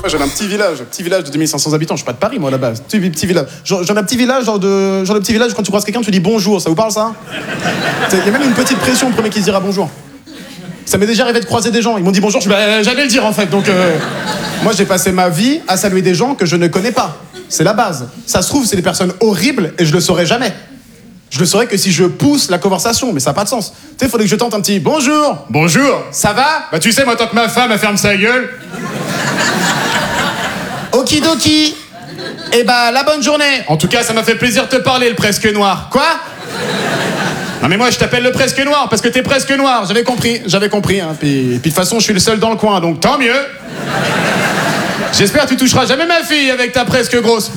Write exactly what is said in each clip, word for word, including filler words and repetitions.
Moi, j'ai un petit village, petit village de deux mille cinq cents habitants. Je suis pas de Paris, moi, à la base. Petit, petit village. Genre, j'ai un petit village, genre de, genre de petit village, quand tu croises quelqu'un, tu dis bonjour. Ça vous parle, ça? Il y a même une petite pression, le premier qui se dira bonjour. Ça m'est déjà arrivé de croiser des gens. Ils m'ont dit bonjour, je bah, j'allais le dire, en fait. Donc, euh, moi, j'ai passé ma vie à saluer des gens que je ne connais pas. C'est la base. Ça se trouve, c'est des personnes horribles et je le saurai jamais. Je le saurais que si je pousse la conversation, mais ça n'a pas de sens. Tu sais, il faudrait que je tente un petit bonjour. Bonjour. Ça va? Bah tu sais, moi tant que ma femme elle ferme sa gueule. Okidoki. Eh bah la bonne journée. En tout cas, ça m'a fait plaisir de te parler, le presque noir. Quoi? Non mais moi je t'appelle le presque noir parce que t'es presque noir. J'avais compris, j'avais compris. Hein. Puis, puis de toute façon, je suis le seul dans le coin, donc tant mieux. J'espère que tu toucheras jamais ma fille avec ta presque grosse.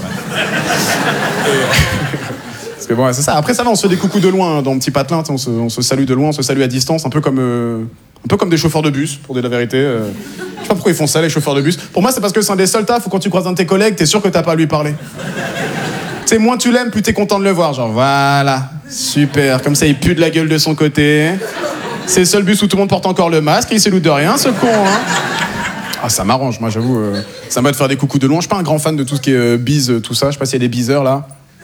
Parce que bon, c'est ça. Après ça va, on se fait des coucous de loin hein, dans Petit Patelin. On se, on se salue de loin, on se salue à distance, un peu comme, euh, un peu comme des chauffeurs de bus, pour dire la vérité. Euh, je sais pas pourquoi ils font ça, les chauffeurs de bus. Pour moi, c'est parce que c'est un des seuls tafs où quand tu croises un de tes collègues, t'es sûr que t'as pas à lui parler. Tu sais, moins tu l'aimes, plus t'es content de le voir. Genre voilà, super. Comme ça, il pue de la gueule de son côté. C'est le seul bus où tout le monde porte encore le masque et il s'éloute de rien, ce con. Hein. Ah, ça m'arrange, moi, j'avoue. Euh, ça m'aide de faire des coucous de loin. Je suis pas un grand fan de tout ce qui est euh, bise, tout ça. Je sais pas s'il y a des biseurs là.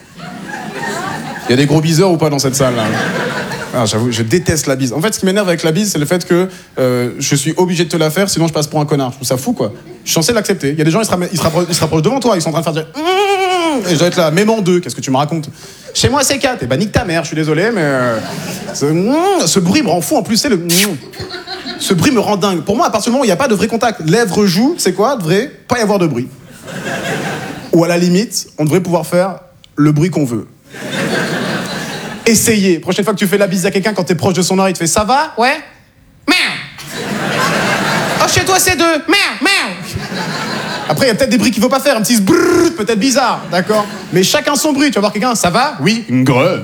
Il y a des gros biseurs ou pas dans cette salle là? Ah, j'avoue, je déteste la bise. En fait, ce qui m'énerve avec la bise, c'est le fait que euh, je suis obligé de te la faire, sinon je passe pour un connard. Je trouve ça fou, quoi. Je suis censé l'accepter. Il y a des gens, ils se, ram- ils, se rappro- ils se rapprochent devant toi, ils sont en train de faire dire mmh, et je dois être là, même en deux. Qu'est-ce que tu me racontes? Chez moi, c'est quatre. Et bah, nique ta mère. Je suis désolé, mais euh, ce, mmh, ce bruit me rend fou. En plus, c'est le. Mmh, ce bruit me rend dingue. Pour moi, à partir du moment où il n'y a pas de vrai contact, lèvres, joues, c'est quoi? Devrait pas y avoir de bruit. Ou à la limite, on devrait pouvoir faire le bruit qu'on veut. Essayez. Prochaine fois que tu fais la bise à quelqu'un, quand t'es proche de son oreille, il te fait ça va? Ouais? Merde. Oh, chez toi, c'est deux. Merde, merde. Après, il y a peut-être des bruits qu'il faut pas faire. Un petit brrr, peut-être bizarre, d'accord? Mais chacun son bruit. Tu vas voir quelqu'un, ça va? Oui. Greu.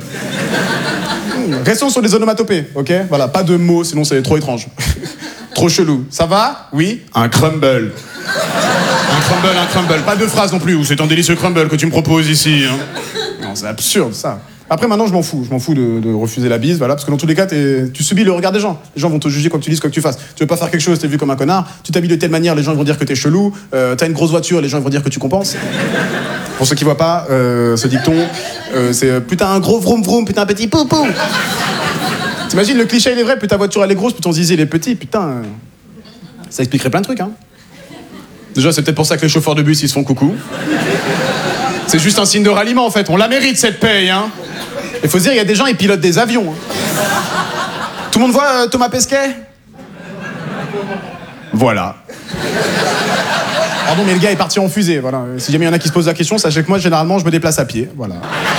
Restons sur les onomatopées, ok? Voilà, pas de mots, sinon c'est trop étrange. Trop chelou. Ça va? Oui. Un crumble. Un crumble, un crumble. Pas de phrase non plus, ou c'est un délicieux crumble que tu me proposes ici. Hein. Non, c'est absurde, ça. Après, maintenant, je m'en fous. Je m'en fous de, de refuser la bise, voilà, parce que dans tous les cas, t'es, tu subis le regard des gens. Les gens vont te juger quoi que tu dises, quoi que tu fasses. Tu veux pas faire quelque chose, t'es vu comme un connard. Tu t'habilles de telle manière, les gens vont dire que t'es chelou. Euh, t'as une grosse voiture, les gens vont dire que tu compenses. Pour ceux qui voient pas, euh, ce dicton, euh, c'est plus t'as un gros vroom vroom, plus t'as un petit pou pou. T'imagines, le cliché, il est vrai, plus ta voiture, elle est grosse, plus ton zizi, il est petit. Putain, euh, ça expliquerait plein de trucs, hein. Déjà, c'est peut-être pour ça que les chauffeurs de bus, ils se font coucou. C'est juste un signe de ralliement, en fait. On la mérite, cette paye, hein. Il faut se dire, il y a des gens, ils pilotent des avions. Hein. Tout le monde voit euh, Thomas Pesquet? Voilà. Pardon, mais le gars est parti en fusée, voilà. Si jamais il y en a qui se posent la question, sachez que moi, généralement, je me déplace à pied, voilà.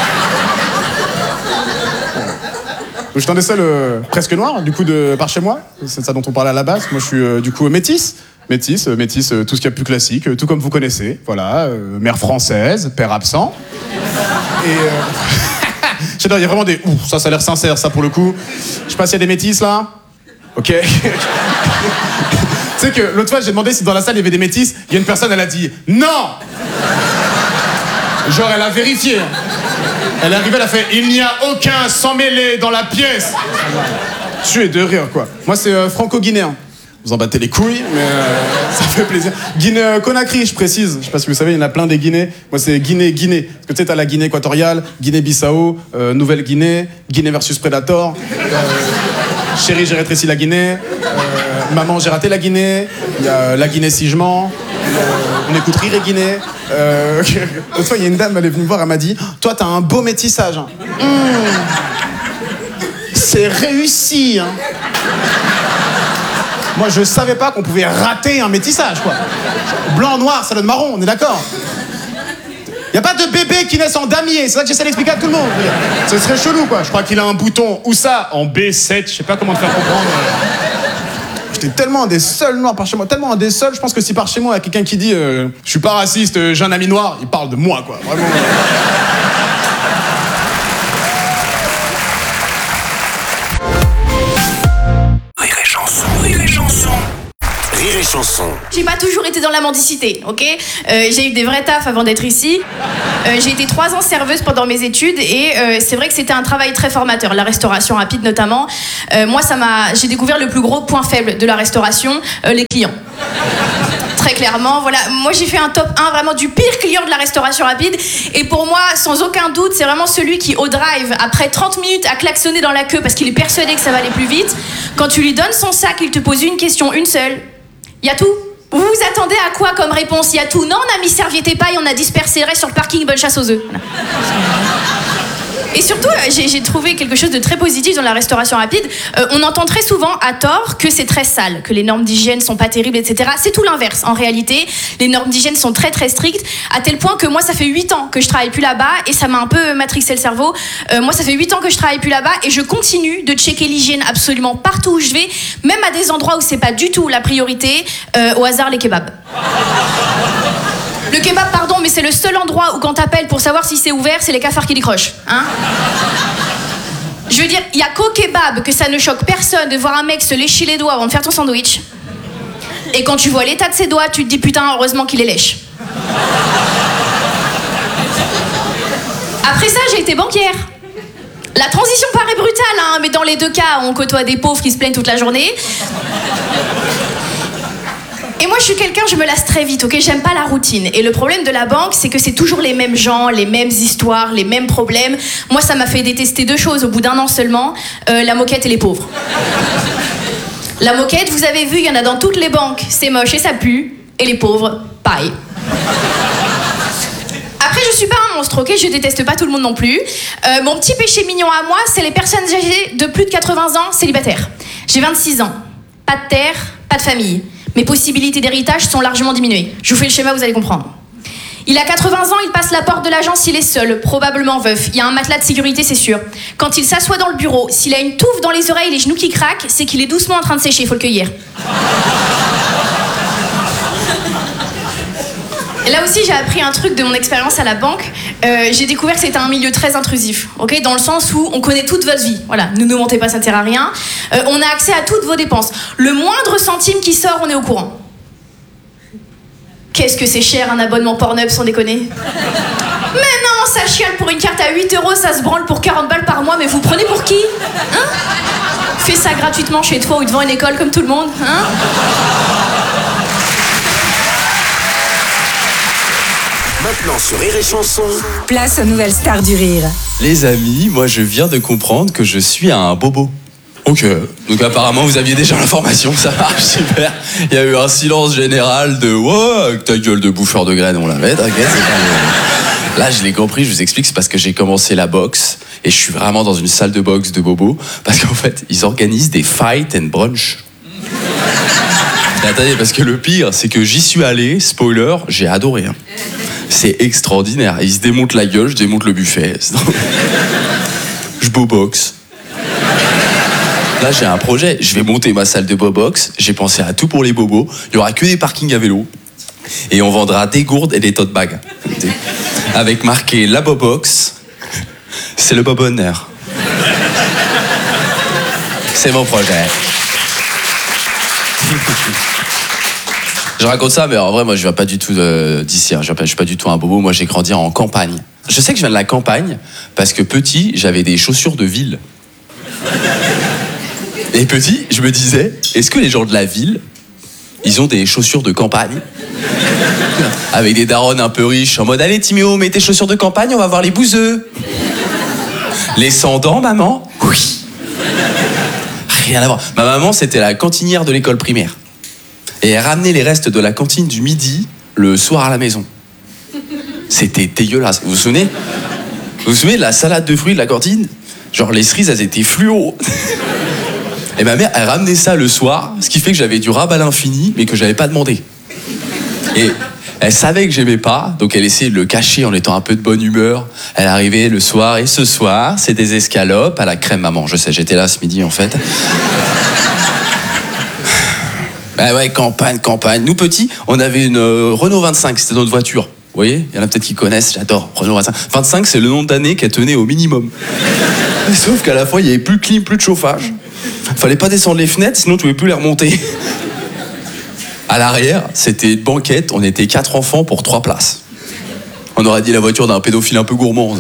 Je suis un des seuls euh, presque noirs, du coup, de, par chez moi. C'est ça dont on parlait à la base. Moi, je suis, euh, du coup, métisse. Métisse, euh, métisse, euh, tout ce qu'il y a de plus classique, euh, tout comme vous connaissez. Voilà, euh, mère française, père absent. Et... Euh... Je sais pas, il y a vraiment des... Ouh, ça, ça a l'air sincère, ça, pour le coup. Je sais pas s'il y a des métisses, là. Ok. Tu sais que l'autre fois, j'ai demandé si dans la salle, il y avait des métisses. Il y a une personne, elle a dit « Non !» Genre, elle a vérifié. Elle est arrivée, elle a fait « Il n'y a aucun sans mêlé dans la pièce !» Tu es de rire, quoi. Moi, c'est euh, franco-guinéen. Vous en battez les couilles, mais euh, ça fait plaisir. Guinée-Conakry, je précise. Je sais pas si vous savez, il y en a plein des Guinées. Moi, c'est Guinée-Guinée. Parce que tu sais, t'as la Guinée équatoriale, Guinée-Bissau, euh, Nouvelle-Guinée, Guinée versus Predator. Euh, chérie, j'ai rétréci la Guinée. Euh, maman, j'ai raté la Guinée. Il y a la Guinée-si-je-mens. Euh, on écoute Rire et Guinée. Euh, L'autre fois, il y a une dame, elle est venue me voir, elle m'a dit « Toi, t'as un beau métissage. Hein. Mmh. C'est réussi. Hein. » Moi, je savais pas qu'on pouvait rater un métissage, quoi. Blanc, noir, ça donne marron, on est d'accord? Y a pas de bébé qui naissent en damier, c'est ça que j'essaie d'expliquer à tout le monde. Ce serait chelou, quoi. Je crois qu'il a un bouton, où ça? En B sept, je sais pas comment te faire comprendre. J'étais tellement un des seuls noirs par chez moi, tellement un des seuls, je pense que si par chez moi, il y a quelqu'un qui dit euh, je suis pas raciste, euh, j'ai un ami noir, il parle de moi, quoi. Vraiment. Chanson. J'ai pas toujours été dans la mendicité, ok euh, J'ai eu des vrais tafs avant d'être ici. Euh, j'ai été trois ans serveuse pendant mes études et euh, c'est vrai que c'était un travail très formateur, la restauration rapide notamment. Euh, moi, ça m'a, j'ai découvert le plus gros point faible de la restauration, euh, les clients. Très très clairement. Voilà, moi j'ai fait un top un vraiment du pire client de la restauration rapide. Et pour moi, sans aucun doute, c'est vraiment celui qui, au drive, après trente minutes, a klaxonné dans la queue parce qu'il est persuadé que ça va aller plus vite. Quand tu lui donnes son sac, il te pose une question, une seule. Y a tout? Vous vous attendez à quoi comme réponse? Y a tout? Non, on a mis serviette et paille, on a dispersé le reste sur le parking, bonne chasse aux œufs. Voilà. Et surtout, j'ai, j'ai trouvé quelque chose de très positif dans la restauration rapide. Euh, on entend très souvent, à tort, que c'est très sale, que les normes d'hygiène sont pas terribles, et cetera. C'est tout l'inverse. En réalité, les normes d'hygiène sont très très strictes, à tel point que moi, ça fait huit ans que je travaille plus là-bas, et ça m'a un peu matrixé le cerveau. Euh, moi, ça fait huit ans que je travaille plus là-bas, et je continue de checker l'hygiène absolument partout où je vais, même à des endroits où c'est pas du tout la priorité, euh, au hasard les kebabs. Le kebab, pardon, mais c'est le seul endroit où quand t'appelles pour savoir si c'est ouvert, c'est les cafards qui décrochent, hein. Je veux dire, il y a qu'au kebab que ça ne choque personne de voir un mec se lécher les doigts avant de faire ton sandwich. Et quand tu vois l'état de ses doigts, tu te dis putain, heureusement qu'il les lèche. Après ça, j'ai été banquière. La transition paraît brutale, hein, mais dans les deux cas, on côtoie des pauvres qui se plaignent toute la journée. Et moi, je suis quelqu'un, je me lasse très vite, ok? J'aime pas la routine. Et le problème de la banque, c'est que c'est toujours les mêmes gens, les mêmes histoires, les mêmes problèmes. Moi, ça m'a fait détester deux choses au bout d'un an seulement, euh, la moquette et les pauvres. La moquette, vous avez vu, il y en a dans toutes les banques. C'est moche et ça pue. Et les pauvres, pareil. Après, je suis pas un monstre, ok? Je déteste pas tout le monde non plus. Euh, mon petit péché mignon à moi, c'est les personnes âgées de plus de quatre-vingts ans, célibataires. J'ai vingt-six ans. Pas de terre, pas de famille. Mes possibilités d'héritage sont largement diminuées. Je vous fais le schéma, vous allez comprendre. Il a quatre-vingts ans, il passe la porte de l'agence, il est seul, probablement veuf. Il y a un matelas de sécurité, c'est sûr. Quand il s'assoit dans le bureau, s'il a une touffe dans les oreilles, les genoux qui craquent, c'est qu'il est doucement en train de sécher, il faut le cueillir. Et là aussi, j'ai appris un truc de mon expérience à la banque. Euh, j'ai découvert que c'était un milieu très intrusif, ok, dans le sens où on connaît toute votre vie. Voilà, ne nous mentez pas, ça ne sert à rien. Euh, on a accès à toutes vos dépenses. Le moindre centime qui sort, on est au courant. Qu'est-ce que c'est cher un abonnement Pornhub, sans déconner. Mais non, ça chiale pour une carte à huit euros, ça se branle pour quarante balles par mois, mais vous prenez pour qui, hein? Fais ça gratuitement chez toi ou devant une école comme tout le monde, hein? Maintenant sur Rire et Chanson, place aux nouvelles stars du rire. Les amis, moi je viens de comprendre que je suis un bobo. Ok, donc apparemment vous aviez déjà l'information, ça marche super. Il y a eu un silence général de « Ouais, avec ta gueule de bouffeur de graines, on l'avait, t'inquiète, c'est pas... » Là je l'ai compris, je vous explique, c'est parce que j'ai commencé la boxe et je suis vraiment dans une salle de boxe de bobo parce qu'en fait ils organisent des fight and brunch. Et attendez, parce que le pire, c'est que j'y suis allé, spoiler, j'ai adoré. Hein. C'est extraordinaire. Ils se démontent la gueule, je démonte le buffet. Je boboxe. Là, j'ai un projet. Je vais monter ma salle de bobox. J'ai pensé à tout pour les bobos. Il y aura que des parkings à vélo. Et on vendra des gourdes et des tote bags. Avec marqué la bobox, c'est le bobonheur. C'est mon projet. Je raconte ça, mais en vrai, moi, je viens pas du tout de, d'ici. Hein. Je, je suis pas du tout un bobo. Moi, j'ai grandi en campagne. Je sais que je viens de la campagne parce que petit, j'avais des chaussures de ville. Et petit, je me disais, est-ce que les gens de la ville, ils ont des chaussures de campagne? Avec des darons un peu riches, en mode, allez, Timéo, mets tes chaussures de campagne, on va voir les bouseux. Les sans-dents, maman? Oui. Rien à voir. Ma maman, c'était la cantinière de l'école primaire. Et elle ramenait les restes de la cantine du midi le soir à la maison. C'était dégueulasse. Vous vous souvenez? Vous vous souvenez de la salade de fruits de la cantine? Genre les cerises, elles étaient fluo. Et ma mère, elle ramenait ça le soir, ce qui fait que j'avais du rab à l'infini, mais que j'avais pas demandé. Et elle savait que j'aimais pas, donc elle essayait de le cacher en étant un peu de bonne humeur. Elle arrivait le soir, et ce soir, c'est des escalopes à la crème maman. Je sais, j'étais là ce midi en fait. Bah ouais, campagne, campagne. Nous, petits, on avait une euh, Renault vingt-cinq, c'était notre voiture. Vous voyez, il y en a peut-être qui connaissent, j'adore, Renault vingt-cinq. vingt-cinq, c'est le nombre d'années qu'elle tenait au minimum. Sauf qu'à la fois, il n'y avait plus de clim, plus de chauffage. Fallait pas descendre les fenêtres, sinon tu pouvais plus les remonter. À l'arrière, c'était une banquette, on était quatre enfants pour trois places. On aurait dit la voiture d'un pédophile un peu gourmand.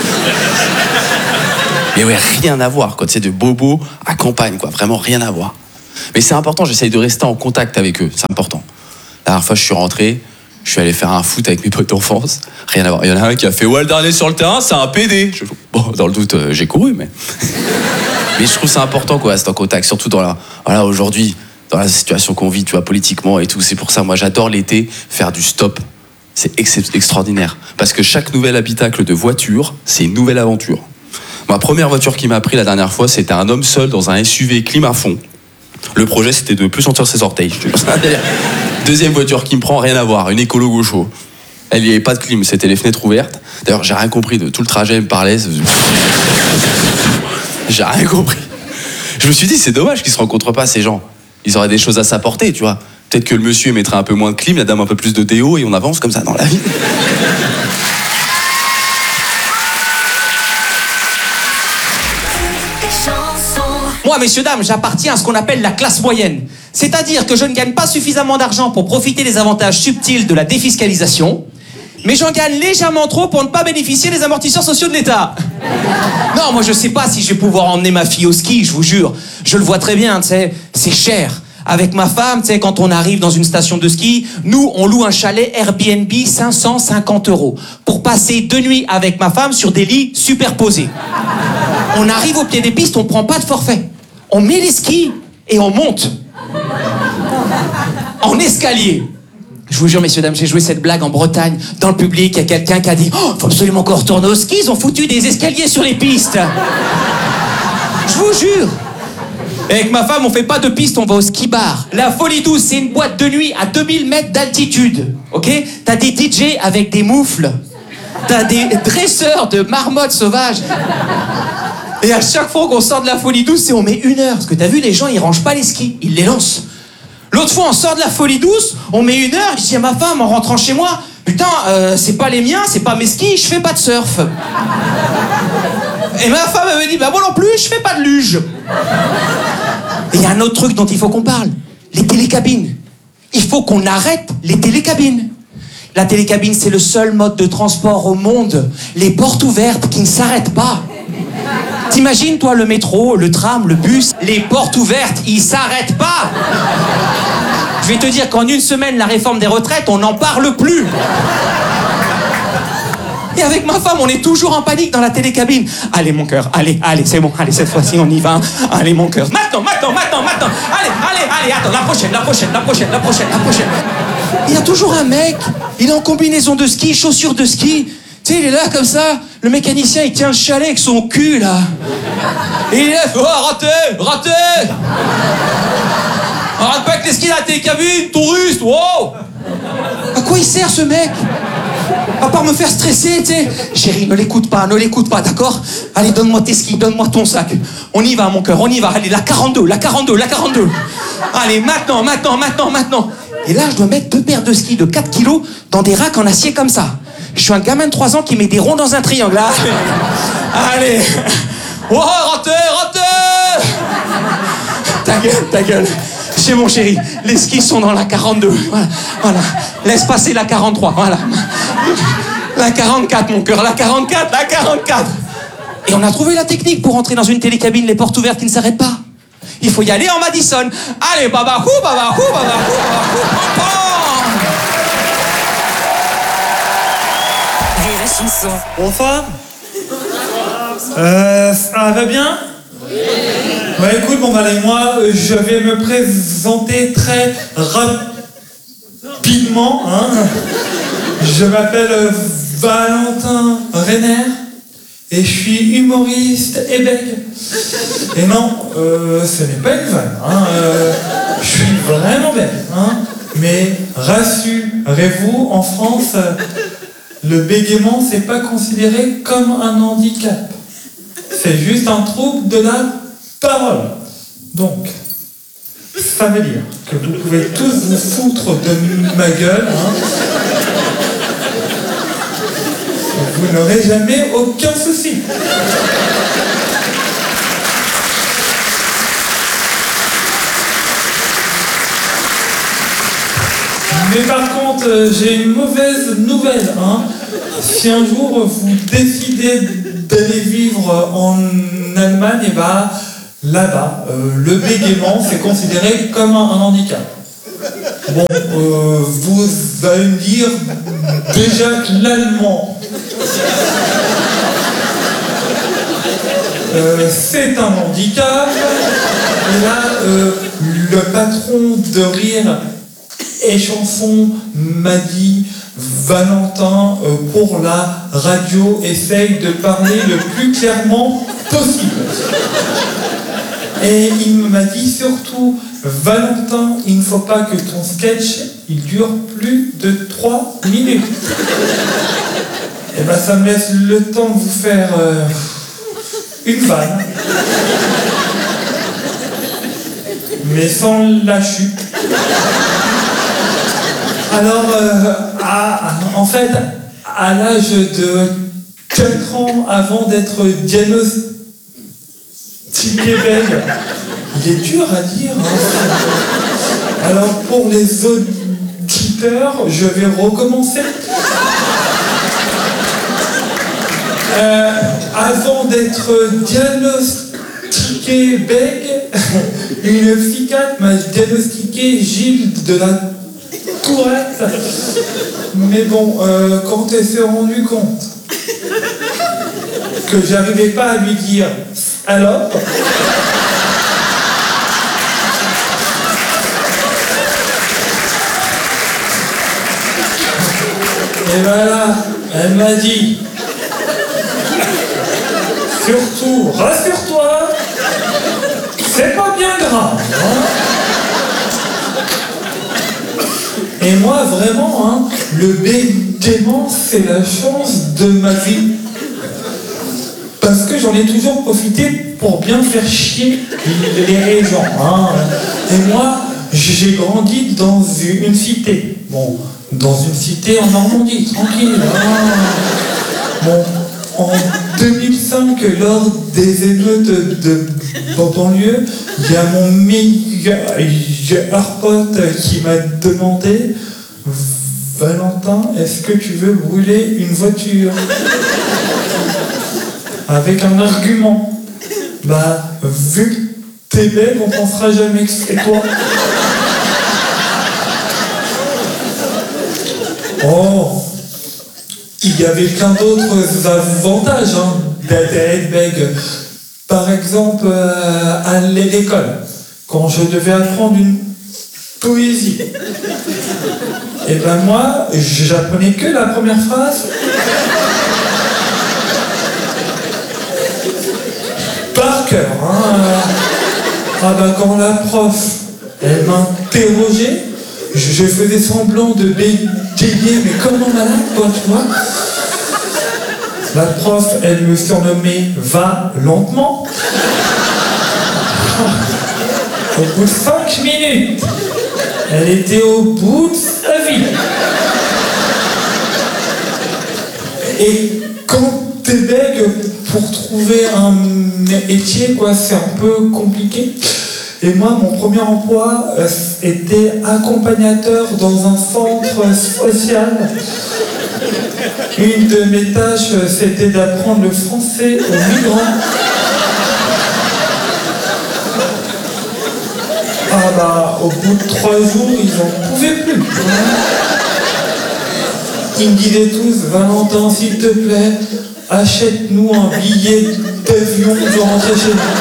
Mais ouais, rien à voir, quoi. Tu sais, de bobo à campagne, quoi. Vraiment rien à voir. Mais c'est important, j'essaye de rester en contact avec eux, c'est important. La dernière fois, je suis rentré, je suis allé faire un foot avec mes potes d'enfance. Rien à voir. Il y en a un qui a fait ouais, le dernier sur le terrain, c'est un P D. Je... Bon, dans le doute, euh, j'ai couru, mais. Mais je trouve ça important, quoi, rester en contact, surtout dans la. Voilà, aujourd'hui, dans la situation qu'on vit, tu vois, politiquement et tout. C'est pour ça, moi, j'adore l'été, faire du stop. C'est ex- extraordinaire. Parce que chaque nouvel habitacle de voiture, c'est une nouvelle aventure. Ma première voiture qui m'a pris la dernière fois, c'était un homme seul dans un S U V clim à fond. Le projet, c'était de ne plus sentir ses orteils. Deuxième voiture qui me prend, rien à voir, une écolo gaucho. Elle n'y avait pas de clim, c'était les fenêtres ouvertes. D'ailleurs, j'ai rien compris de tout le trajet, elle me parlait. J'ai rien compris. Je me suis dit, c'est dommage qu'ils se rencontrent pas, ces gens. Ils auraient des choses à s'apporter, tu vois. Peut-être que le monsieur mettrait un peu moins de clim, la dame un peu plus de déo, et on avance comme ça dans la vie. Moi, messieurs, dames, j'appartiens à ce qu'on appelle la classe moyenne. C'est-à-dire que je ne gagne pas suffisamment d'argent pour profiter des avantages subtils de la défiscalisation, mais j'en gagne légèrement trop pour ne pas bénéficier des amortisseurs sociaux de l'État. Non, moi, je sais pas si je vais pouvoir emmener ma fille au ski, je vous jure. Je le vois très bien, tu sais, c'est cher. Avec ma femme, tu sais, quand on arrive dans une station de ski, nous, on loue un chalet Airbnb cinq cent cinquante euros pour passer deux nuits avec ma femme sur des lits superposés. On arrive au pied des pistes, on prend pas de forfait. On met les skis et on monte. En escalier. Je vous jure, messieurs, dames, j'ai joué cette blague en Bretagne. Dans le public, il y a quelqu'un qui a dit « Oh, faut absolument qu'on retourne au ski, ils ont foutu des escaliers sur les pistes. » Je vous jure. Et avec ma femme, on fait pas de piste, on va au ski bar. La Folie Douce, c'est une boîte de nuit à deux mille mètres d'altitude. Ok ? T'as des D J avec des moufles. T'as des dresseurs de marmottes sauvages. Et à chaque fois qu'on sort de la Folie Douce, c'est on met une heure. Parce que t'as vu, les gens, ils rangent pas les skis, ils les lancent. L'autre fois, on sort de la Folie Douce, on met une heure, je dis à ma femme, en rentrant chez moi, putain, euh, c'est pas les miens, c'est pas mes skis, je fais pas de surf. Et ma femme, elle me dit, bah moi non plus, je fais pas de luge. Et il y a un autre truc dont il faut qu'on parle, les télécabines. Il faut qu'on arrête les télécabines. La télécabine, c'est le seul mode de transport au monde, les portes ouvertes qui ne s'arrêtent pas. T'imagines, toi, le métro, le tram, le bus, les portes ouvertes, ils s'arrêtent pas. Je vais te dire qu'en une semaine, la réforme des retraites, on n'en parle plus. Et avec ma femme, on est toujours en panique dans la télécabine. Allez, mon cœur, allez, allez, c'est bon, allez, cette fois-ci, on y va. Allez, mon cœur, maintenant, maintenant, maintenant, maintenant. Allez, allez, allez, attends, la prochaine, la prochaine, la prochaine, la prochaine, la prochaine. Il y a toujours un mec, il est en combinaison de ski, chaussures de ski. Tu sais, il est là comme ça, le mécanicien, il tient le chalet avec son cul, là. Et il est là, oh, raté, raté. Arrête pas avec les skis dans la télécabine, touriste, wow. À quoi il sert, ce mec? À part me faire stresser, tu sais. Chérie, ne l'écoute pas, ne l'écoute pas, d'accord? Allez, donne-moi tes skis, donne-moi ton sac. On y va, mon cœur, on y va. Allez, la quarante-deux, la quarante-deux, la quarante-deux. Allez, maintenant, maintenant, maintenant, maintenant. Et là, je dois mettre deux paires de skis de quatre kilos dans des racks en acier comme ça. Je suis un gamin de trois ans qui met des ronds dans un triangle, là. Allez. Oh, raté, raté. Ta gueule, ta gueule. C'est mon chéri, les skis sont dans la quarante-deux. Voilà, voilà. Laisse passer la quarante-trois, voilà. La quarante-quatre, mon cœur, la quarante-quatre, la quarante-quatre. Et on a trouvé la technique pour entrer dans une télécabine, les portes ouvertes qui ne s'arrêtent pas. Il faut y aller en Madison. Allez, babahou, babahou, babahou, babahou, babahou. Rire et chanson. Bonsoir. Euh, ça va bien? Bah écoute, bon bah allez, moi je vais me présenter très rapidement, hein. Je m'appelle Valentin Renner et je suis humoriste et bègue. Et non, euh, ce n'est pas une vanne, hein. Euh, je suis vraiment bègue, hein. Mais rassurez-vous, en France, le bégaiement c'est pas considéré comme un handicap. C'est juste un trouble de la parole. Donc, ça veut dire que vous pouvez tous vous foutre de ma gueule, hein. Vous n'aurez jamais aucun souci. Mais par contre, j'ai une mauvaise nouvelle, hein. Si un jour vous décidez d'aller vivre en Allemagne, et bah là-bas, euh, le bégaiement c'est considéré comme un, un handicap. Bon, euh, vous allez me dire déjà que l'allemand, euh, c'est un handicap. Et là, euh, le patron de Rire et Chanson m'a dit Valentin, euh, pour la radio, essaye de parler le plus clairement possible. Et il m'a dit surtout, Valentin, il ne faut pas que ton sketch il dure plus de trois minutes. Et ben ça me laisse le temps de vous faire euh, une vanne. Mais sans la chute. Alors, euh, à, en fait, à l'âge de quatre ans, avant d'être diagnostiqué bègue, il est dur à dire. Hein. Alors, pour les auditeurs, je vais recommencer. Euh, avant d'être diagnostiqué bègue, une psychiatre m'a diagnostiqué Gilles de la Tourette. Mais bon, euh, quand elle s'est rendue compte que j'arrivais pas à lui dire salope, et voilà, elle m'a dit surtout, rassure-toi, c'est pas bien grave. Hein. Et moi, vraiment, hein, le bégaiement, c'est la chance de ma vie. Parce que j'en ai toujours profité pour bien faire chier les gens. Hein. Et moi, j'ai grandi dans une cité. Bon, dans une cité en Normandie, tranquille. Hein. Bon, en deux mille cinq, lors des émeutes de banlieue, il y a mon meilleur pote qui m'a demandé Valentin, est-ce que tu veux brûler une voiture? Avec un argument. Bah, vu que t'es belle, on pensera jamais que c'est toi. Oh, il y avait plein d'autres avantages hein, d'être bègue. Par exemple, euh, à l'école, quand je devais apprendre une poésie, et ben moi, j'apprenais que la première phrase. Par cœur. Hein. Ah ben quand la prof, elle m'interrogeait, je faisais semblant de bégayer, mais comme un malade, quoi, tu vois. La prof, elle me surnommait Va lentement. Au bout de cinq minutes, elle était au bout de sa vie. Et quand t'es bègue, pour trouver un métier, quoi, c'est un peu compliqué. Et moi, mon premier emploi euh, était accompagnateur dans un centre social. Une de mes tâches, c'était d'apprendre le français aux migrants. Ah bah, au bout de trois jours, ils n'en pouvaient plus. Ils me disaient tous, Valentin, s'il te plaît, achète-nous un billet d'avion pour rentrer chez nous.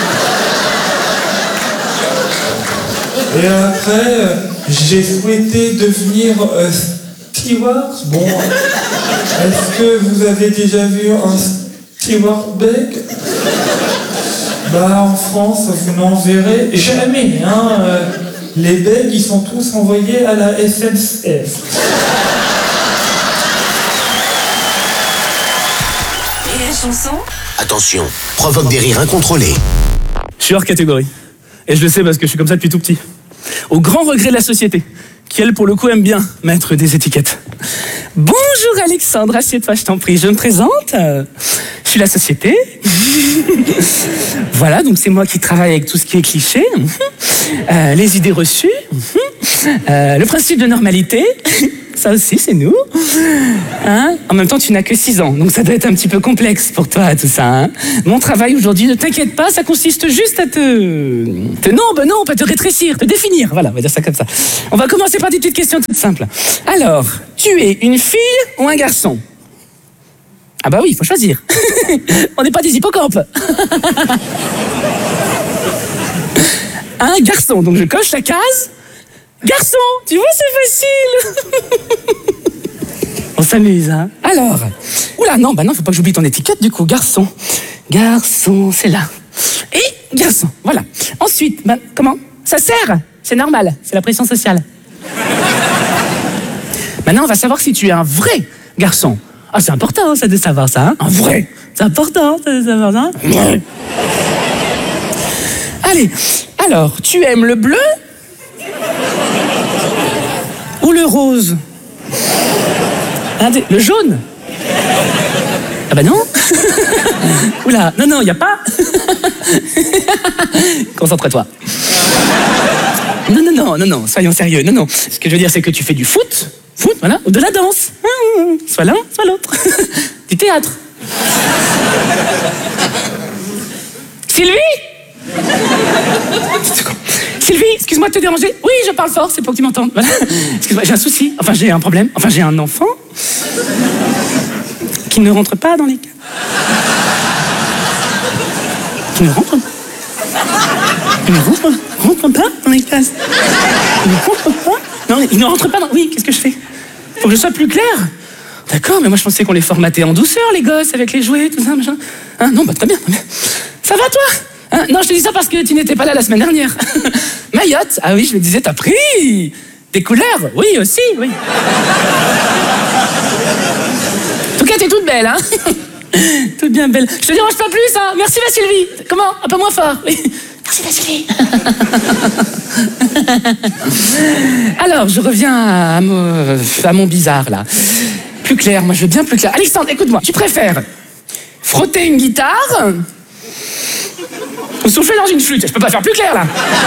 Et après, j'ai souhaité devenir euh, steward. Bon, est-ce que vous avez déjà vu un steward bègue? Bah, en France, vous n'en verrez jamais. Hein. Les bègues, ils sont tous envoyés à la S N C F. Et la chanson? Attention, provoque des rires incontrôlés. Je suis hors catégorie. Et je le sais parce que je suis comme ça depuis tout petit. Au grand regret de la société, qui elle, pour le coup, aime bien mettre des étiquettes. Bonjour Alexandre, assieds-toi, je t'en prie. Je me présente. Euh, je suis la société. Voilà, donc c'est moi qui travaille avec tout ce qui est cliché. Euh, les idées reçues. Euh, le principe de normalité. ça aussi, c'est nous. Hein? En même temps, tu n'as que six ans, donc ça doit être un petit peu complexe pour toi, tout ça. Hein? Mon travail aujourd'hui, ne t'inquiète pas, ça consiste juste à te... te non, ben non, pas te rétrécir, te définir. Voilà, on va dire ça comme ça. On va commencer par des petites questions toutes simples. Alors, tu es une fille ou un garçon? Ah bah oui, il faut choisir. On n'est pas des hippocampes. Un garçon, donc je coche la case. Garçon, tu vois, c'est facile. On s'amuse, hein. Alors, oula, non, bah non, faut pas que j'oublie ton étiquette, du coup, garçon. Garçon, c'est là. Et garçon, voilà. Ensuite, bah, comment? Ça sert? C'est normal, c'est la pression sociale. Maintenant, on va savoir si tu es un vrai garçon. Ah, c'est important, ça, de savoir ça, hein. Un vrai. C'est important, ça, de savoir ça. Ouais. Allez, alors, tu aimes le bleu ou le rose? Le jaune? Ah bah non. Oula, non, non, il n'y a pas. Concentre-toi. Non, non, non, non, non, soyons sérieux. Non, non. Ce que je veux dire, c'est que tu fais du foot, foot, voilà, ou de la danse. Soit l'un, soit l'autre. Du théâtre. Sylvie? Sylvie, excuse-moi de te déranger. Oui, je parle fort, c'est pour que tu m'entendes. Voilà. Excuse-moi, j'ai un souci. Enfin, j'ai un problème. Enfin, j'ai un enfant qui ne rentre pas dans les cases. Qui ne rentre pas. Il ne rentre, rentre pas dans les cases. Il ne rentre pas. Non, il ne rentre pas dans... Oui, qu'est-ce que je fais? Faut que je sois plus clair. D'accord, mais moi je pensais qu'on les formatait en douceur, les gosses, avec les jouets, tout ça, machin. Hein, non, bah très bien. Ça va, toi? Hein, non, je te dis ça parce que tu n'étais pas là la semaine dernière. Mayotte, ah oui, je me disais, t'as pris des couleurs? Oui, aussi, oui. En tout cas, t'es toute belle, hein. Toute bien belle. Je te dérange pas plus, hein. Merci, ma Sylvie. Comment? Un peu moins fort. Oui. Merci, ma Sylvie. Alors, je reviens à mon, à mon bizarre, là. Plus clair, moi, je veux bien plus clair. Alexandre, écoute-moi, tu préfères frotter une guitare ou souffler dans une flûte? Je peux pas faire plus clair, là.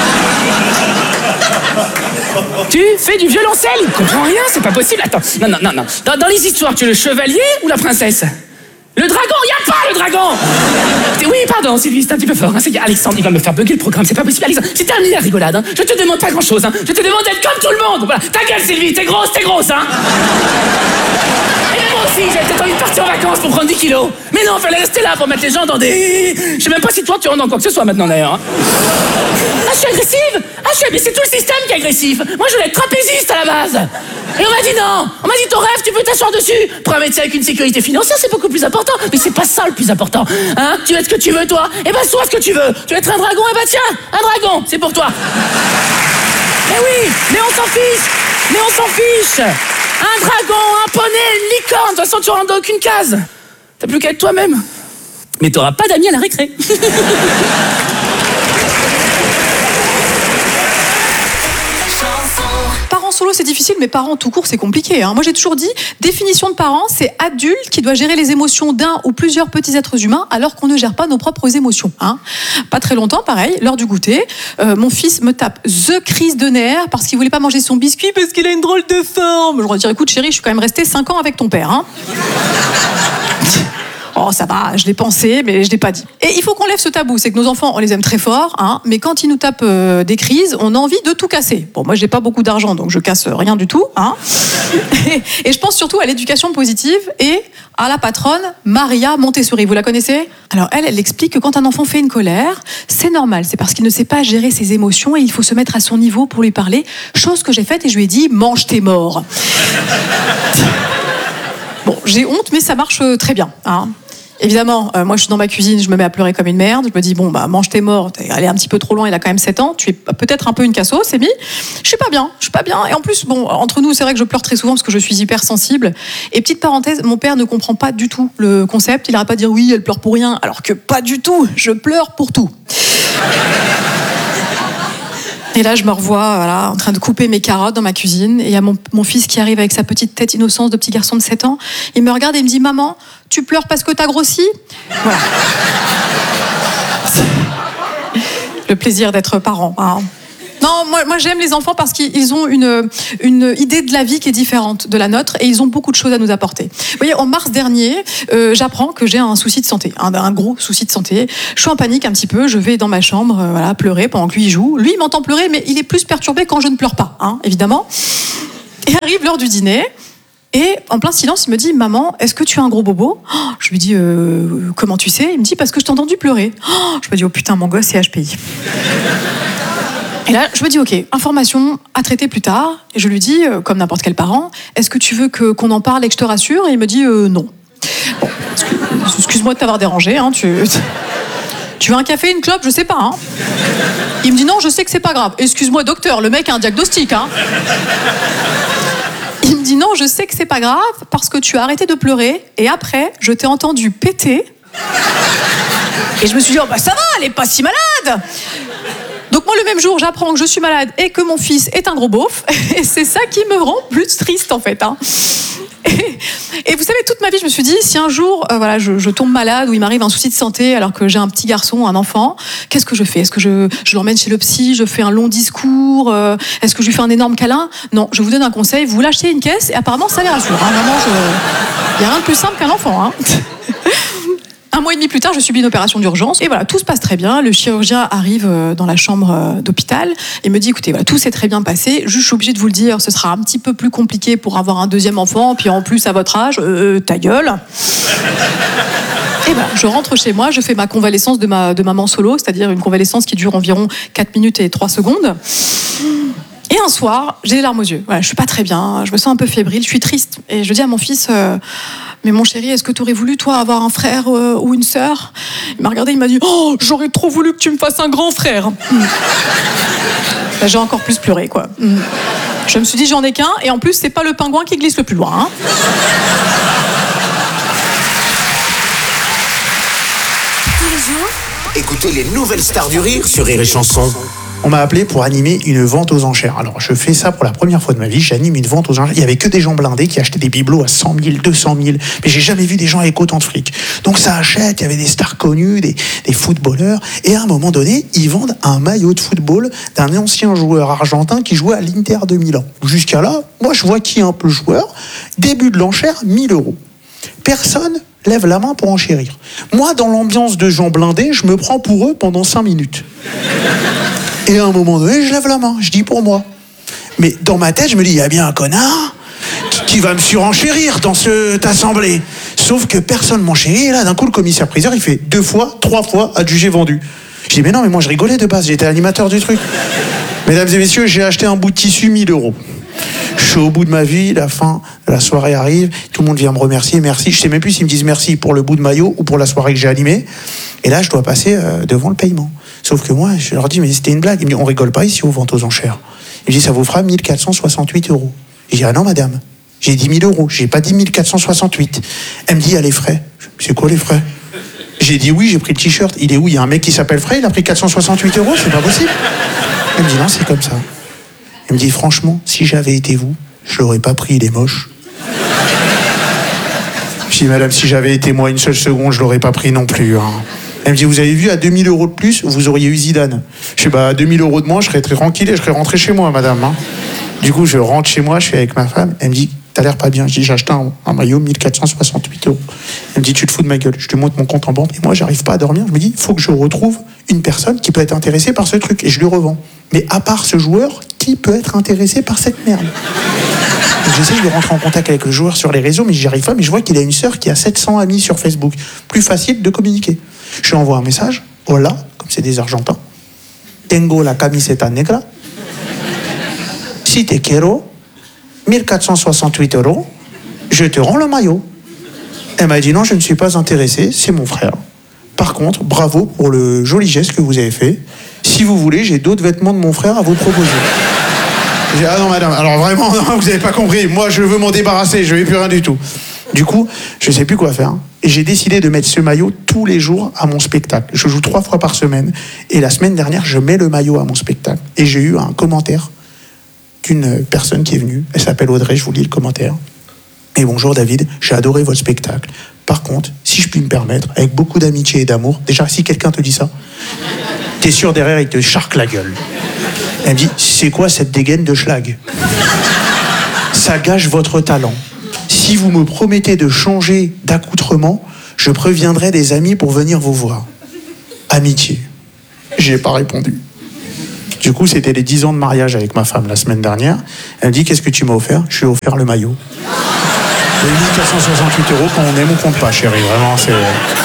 Tu fais du violoncelle? Il comprend rien, c'est pas possible. Attends, non, non, non, non. Dans, dans les histoires, tu es le chevalier ou la princesse? Le dragon, il y a pas le dragon. Oui, pardon, Sylvie, c'est un petit peu fort. Hein. C'est Alexandre, il va me faire bugger le programme, c'est pas possible. Alexandre, c'est terminé la rigolade. Hein. Je te demande pas grand-chose. Hein. Je te demande d'être comme tout le monde. Voilà. Ta gueule, Sylvie, t'es grosse, t'es grosse, hein. Et moi aussi, j'avais peut-être envie de partir en vacances pour prendre dix kilos. Mais non, fallait rester là pour mettre les gens dans des... Je sais même pas si toi, tu rentres dans quoi que ce soit maintenant, d'ailleurs. Hein. Ah, je suis agressive. Ah, je suis... Mais c'est tout le système qui est agressif. Moi, je voulais être trapéziste à la base. Et on m'a dit non. On m'a dit ton rêve, tu peux t'asseoir dessus. Pour un médecin avec une sécurité financière, c'est beaucoup plus important. Mais c'est pas ça le plus important. Hein? Tu veux être ce que tu veux, toi? Eh ben, sois ce que tu veux. Tu veux être un dragon? Eh ben, tiens, un dragon, c'est pour toi. Mais oui, mais on s'en fiche. Mais on s'en fiche. Un dragon, un poney, une licorne. De toute façon, tu rentres dans aucune case. T'as plus qu'à être toi-même. Mais t'auras pas d'amis à la récré. Parents solo, c'est difficile, mais parents tout court, c'est compliqué. Hein. Moi, j'ai toujours dit, définition de parents, c'est adulte qui doit gérer les émotions d'un ou plusieurs petits êtres humains, alors qu'on ne gère pas nos propres émotions. Hein. Pas très longtemps, pareil, lors du goûter, euh, mon fils me tape the crise de nerfs parce qu'il voulait pas manger son biscuit parce qu'il a une drôle de forme. Je leur dis, écoute, chérie, je suis quand même restée cinq ans avec ton père. Hein. Oh, ça va, je l'ai pensé, mais je l'ai pas dit. Et il faut qu'on lève ce tabou, c'est que nos enfants, on les aime très fort, hein, mais quand ils nous tapent euh, des crises, on a envie de tout casser. Bon, moi, j'ai pas beaucoup d'argent, donc je casse rien du tout, hein. Et, et je pense surtout à l'éducation positive et à la patronne Maria Montessori. Vous la connaissez? Alors elle, elle explique que quand un enfant fait une colère, c'est normal, c'est parce qu'il ne sait pas gérer ses émotions et il faut se mettre à son niveau pour lui parler. Chose que j'ai faite et je lui ai dit, mange tes morts. Bon, j'ai honte, mais ça marche très bien, hein. Évidemment, euh, moi je suis dans ma cuisine, je me mets à pleurer comme une merde, je me dis bon bah mange tes morts, t'es allé un petit peu trop loin, il a quand même sept ans, tu es peut-être un peu une cassos, c'est mis. Je suis pas bien, je suis pas bien. Et en plus, bon, entre nous, c'est vrai que je pleure très souvent parce que je suis hyper sensible. Et petite parenthèse, mon père ne comprend pas du tout le concept, il arrête pas de dire oui, elle pleure pour rien, alors que pas du tout, je pleure pour tout. Et là, je me revois voilà, en train de couper mes carottes dans ma cuisine. Et il y a mon, mon fils qui arrive avec sa petite tête innocente de petit garçon de sept ans. Il me regarde et il me dit « Maman, tu pleures parce que t'as grossi ?» Voilà. Le plaisir d'être parent. Hein. Non, moi, moi j'aime les enfants parce qu'ils ont une, une idée de la vie qui est différente de la nôtre et ils ont beaucoup de choses à nous apporter. Vous voyez, en mars dernier, euh, j'apprends que j'ai un souci de santé, un, un gros souci de santé. Je suis en panique un petit peu, je vais dans ma chambre, euh, voilà, pleurer pendant que lui il joue. Lui, il m'entend pleurer, mais il est plus perturbé quand je ne pleure pas, hein, évidemment. Et arrive l'heure du dîner. Et en plein silence, il me dit « Maman, est-ce que tu as un gros bobo ?» Je lui dis euh, « Comment tu sais ?» Il me dit « Parce que je t'ai entendu pleurer. » Je me dis « Oh putain, mon gosse, c'est H P I. » Et là, je me dis « Ok, information à traiter plus tard. » Et je lui dis, euh, comme n'importe quel parent, « Est-ce que tu veux que, qu'on en parle et que je te rassure ?» Et il me dit euh, « Non. » Bon, excuse, excuse-moi de t'avoir dérangé. Hein, tu, tu veux un café, une clope ? Je sais pas. Hein. Il me dit « Non, je sais que c'est pas grave. » Excuse-moi, docteur, le mec a un diagnostic. Hein. Il me dit non, je sais que c'est pas grave parce que tu as arrêté de pleurer et après, je t'ai entendu péter. Et je me suis dit, oh bah ça va, elle est pas si malade. Donc moi, le même jour, j'apprends que je suis malade et que mon fils est un gros beauf. Et c'est ça qui me rend plus triste, en fait. Hein. Et, et vous savez, toute ma vie, je me suis dit, si un jour, euh, voilà, je, je tombe malade ou il m'arrive un souci de santé alors que j'ai un petit garçon, un enfant, qu'est-ce que je fais ? Est-ce que je, je l'emmène chez le psy ? Je fais un long discours ? euh, Est-ce que je lui fais un énorme câlin ? Non, je vous donne un conseil, vous l'achetez une caisse et apparemment, ça les rassure. Hein. Vraiment, il n'y a rien de plus simple qu'un enfant. Hein. Un mois et demi plus tard, je subis une opération d'urgence. Et voilà, tout se passe très bien. Le chirurgien arrive dans la chambre d'hôpital et me dit, écoutez, voilà, tout s'est très bien passé. Juste, je suis obligée de vous le dire, ce sera un petit peu plus compliqué pour avoir un deuxième enfant. Puis en plus, à votre âge, euh, ta gueule. Et voilà, je rentre chez moi, je fais ma convalescence de, ma, de maman solo, c'est-à-dire une convalescence qui dure environ quatre minutes et trois secondes. Et un soir, j'ai les larmes aux yeux. Voilà, je suis pas très bien, je me sens un peu fébrile, je suis triste. Et je dis à mon fils, euh, mais mon chéri, est-ce que tu aurais voulu, toi, avoir un frère euh, ou une sœur ? Il m'a regardé, il m'a dit, oh, j'aurais trop voulu que tu me fasses un grand frère. Mmh. Ben, j'ai encore plus pleuré, quoi. Mmh. Je me suis dit, j'en ai qu'un, et en plus, c'est pas le pingouin qui glisse le plus loin. Hein. Tous les jours, Écoutez les nouvelles stars du rire sur Rire et Chanson. On m'a appelé pour animer une vente aux enchères. Alors, je fais ça pour la première fois de ma vie. J'anime une vente aux enchères. Il y avait que des gens blindés qui achetaient des bibelots à cent mille, deux cent mille. Mais j'ai jamais vu des gens avec autant de fric. Donc, ça achète. Il y avait des stars connues, des, des footballeurs. Et à un moment donné, ils vendent un maillot de football d'un ancien joueur argentin qui jouait à l'Inter de Milan. Jusqu'à là, moi, je vois qui est un peu le joueur. Début de l'enchère, mille euros. Personne lève la main pour enchérir. Moi, dans l'ambiance de gens blindés, je me prends pour eux pendant cinq minutes. Et à un moment donné, je lève la main, je dis pour moi. Mais dans ma tête, je me dis, il y a bien un connard qui va me surenchérir dans cette assemblée. Sauf que personne m'enchérit. Et là, d'un coup, le commissaire-priseur, il fait deux fois, trois fois adjugé vendu. Je dis, mais non, mais moi, je rigolais de base, j'étais animateur du truc. Mesdames et messieurs, j'ai acheté un bout de tissu, mille euros. Je suis au bout de ma vie, la fin de la soirée arrive, tout le monde vient me remercier, merci. Je sais même plus s'ils me disent merci pour le bout de maillot ou pour la soirée que j'ai animée. Et là, je dois passer euh, devant le paiement. Sauf que moi, je leur dis, mais c'était une blague. Ils me disent, on rigole pas ici aux ventes aux enchères. Ils me disent, ça vous fera mille quatre cent soixante-huit euros. Je dis, ah non, madame, j'ai dit mille euros, j'ai pas dit mille quatre cent soixante-huit. Elle me dit, il y a les frais. C'est quoi les frais ? J'ai dit, oui, j'ai pris le t-shirt. Il est où ? Il y a un mec qui s'appelle Frey, il a pris quatre cent soixante-huit euros, c'est pas possible. Elle me dit, non, c'est comme ça. Elle me dit, franchement, si j'avais été vous, je l'aurais pas pris, il est moche. Je dis, madame, si j'avais été moi une seule seconde, je l'aurais pas pris non plus. Hein. Elle me dit, vous avez vu, à deux mille euros de plus, vous auriez eu Zidane. Je dis, bah, à deux mille euros de moins, je serais très tranquille et je serais rentré chez moi, madame. Hein. Du coup, je rentre chez moi, je suis avec ma femme. Elle me dit, t'as l'air pas bien. Je dis, j'ai acheté un, un maillot, mille quatre cent soixante-huit euros. Elle me dit, tu te fous de ma gueule. Je te montre mon compte en banque. Et moi, j'arrive pas à dormir. Je me dis, il faut que je retrouve une personne qui peut être intéressée par ce truc. Et je lui revends. Mais à part ce joueur, qui peut être intéressé par cette merde ? Donc j'essaie de rentrer en contact avec le joueur sur les réseaux, mais j'y arrive pas. Mais je vois qu'il a une sœur qui a sept cents amis sur Facebook. Plus facile de communiquer. Je lui envoie un message. Hola, comme c'est des Argentins. Tengo la camiseta negra. Si te quiero, mille quatre cent soixante-huit euros, je te rends le maillot. Elle m'a dit non, je ne suis pas intéressée, c'est mon frère. Par contre, bravo pour le joli geste que vous avez fait. Si vous voulez, j'ai d'autres vêtements de mon frère à vous proposer. J'ai dit, ah non madame, alors vraiment, non, vous n'avez pas compris, moi je veux m'en débarrasser, je ne veux plus rien du tout. Du coup, je ne sais plus quoi faire. Et j'ai décidé de mettre ce maillot tous les jours à mon spectacle. Je joue trois fois par semaine. Et la semaine dernière, je mets le maillot à mon spectacle. Et j'ai eu un commentaire d'une personne qui est venue. Elle s'appelle Audrey, je vous lis le commentaire. Et bonjour David, j'ai adoré votre spectacle. Par contre, si je puis me permettre, avec beaucoup d'amitié et d'amour, déjà si quelqu'un te dit ça, t'es sûr derrière il te charque la gueule. Elle me dit, c'est quoi cette dégaine de schlag? Ça gâche votre talent. Si vous me promettez de changer d'accoutrement, je préviendrai des amis pour venir vous voir. Amitié. J'ai pas répondu. Du coup, c'était les dix ans de mariage avec ma femme la semaine dernière. Elle me dit, qu'est-ce que tu m'as offert? Je lui ai offert le maillot. Et mille quatre cent soixante-huit euros quand on aime ou compte pas, chérie. Vraiment, c'est...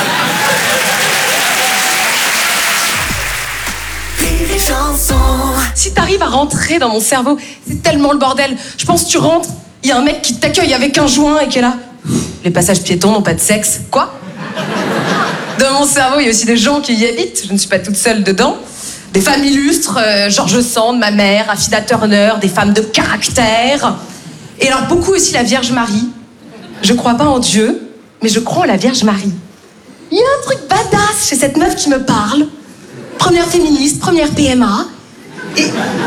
Si t'arrives à rentrer dans mon cerveau, c'est tellement le bordel. Je pense que tu rentres, il y a un mec qui t'accueille avec un joint et qui est là. Les passages piétons n'ont pas de sexe. Quoi? Dans mon cerveau, il y a aussi des gens qui y habitent. Je ne suis pas toute seule dedans. Des femmes illustres, euh, George Sand, ma mère, Affida Turner, des femmes de caractère. Et alors beaucoup aussi la Vierge Marie. Je crois pas en Dieu, mais je crois en la Vierge Marie. Il y a un truc badass chez cette meuf qui me parle. Première féministe, première P M A. Et...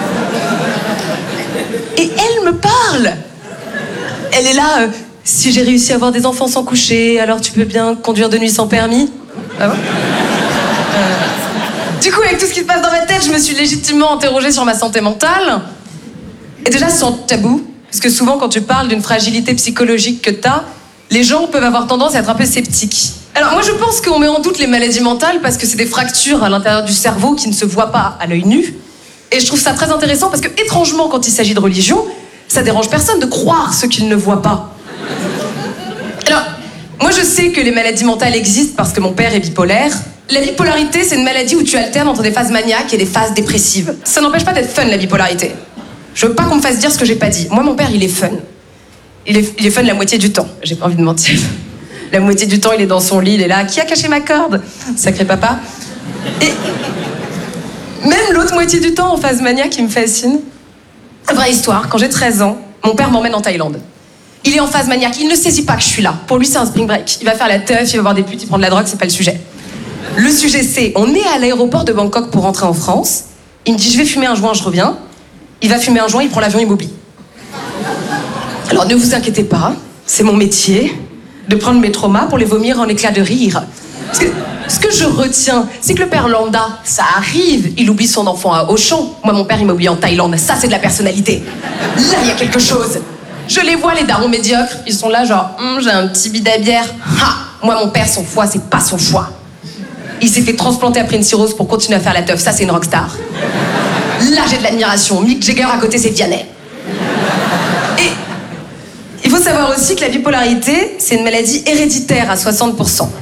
Et elle me parle. Elle est là, euh, si j'ai réussi à avoir des enfants sans coucher, alors tu peux bien conduire de nuit sans permis. Ah ouais euh... Du coup, avec tout ce qui se passe dans ma tête, je me suis légitimement interrogée sur ma santé mentale. Et déjà, sans tabou, parce que souvent, quand tu parles d'une fragilité psychologique que t'as, les gens peuvent avoir tendance à être un peu sceptiques. Alors moi, je pense qu'on met en doute les maladies mentales parce que c'est des fractures à l'intérieur du cerveau qui ne se voient pas à l'œil nu. Et je trouve ça très intéressant parce que, étrangement, quand il s'agit de religion, ça dérange personne de croire ce qu'ils ne voient pas. Alors, moi, je sais que les maladies mentales existent parce que mon père est bipolaire. La bipolarité, c'est une maladie où tu alternes entre des phases maniaques et des phases dépressives. Ça n'empêche pas d'être fun, la bipolarité. Je veux pas qu'on me fasse dire ce que j'ai pas dit. Moi, mon père, il est fun. Il est, il est fun la moitié du temps. J'ai pas envie de mentir. La moitié du temps, il est dans son lit, il est là. Qui a caché ma corde? Sacré papa. Et même l'autre moitié du temps, en phase maniaque, il me fascine. Vraie histoire, quand j'ai treize ans, mon père m'emmène en Thaïlande. Il est en phase maniaque, il ne saisit pas que je suis là. Pour lui, c'est un spring break. Il va faire la teuf, il va voir des putes, il prend de la drogue, c'est pas le sujet. Le sujet, c'est, on est à l'aéroport de Bangkok pour rentrer en France. Il me dit, je vais fumer un joint, je reviens. Il va fumer un joint, il prend l'avion, il m'oublie. Alors ne vous inquiétez pas, c'est mon métier de prendre mes traumas pour les vomir en éclats de rire. Parce que ce que je retiens, c'est que le père lambda, ça arrive, il oublie son enfant à Auchan. Moi, mon père, il m'a oublié en Thaïlande. Ça, c'est de la personnalité. Là, il y a quelque chose. Je les vois, les darons médiocres. Ils sont là, genre, hm, j'ai un petit bid à bière. Ha! Moi, mon père, son foie, c'est pas son choix. Il s'est fait transplanter après une cirrhose pour continuer à faire la teuf. Ça, c'est une rockstar. Là, j'ai de l'admiration. Mick Jagger à côté, c'est Vianney. Et il faut savoir aussi que la bipolarité, c'est une maladie héréditaire à soixante pour cent.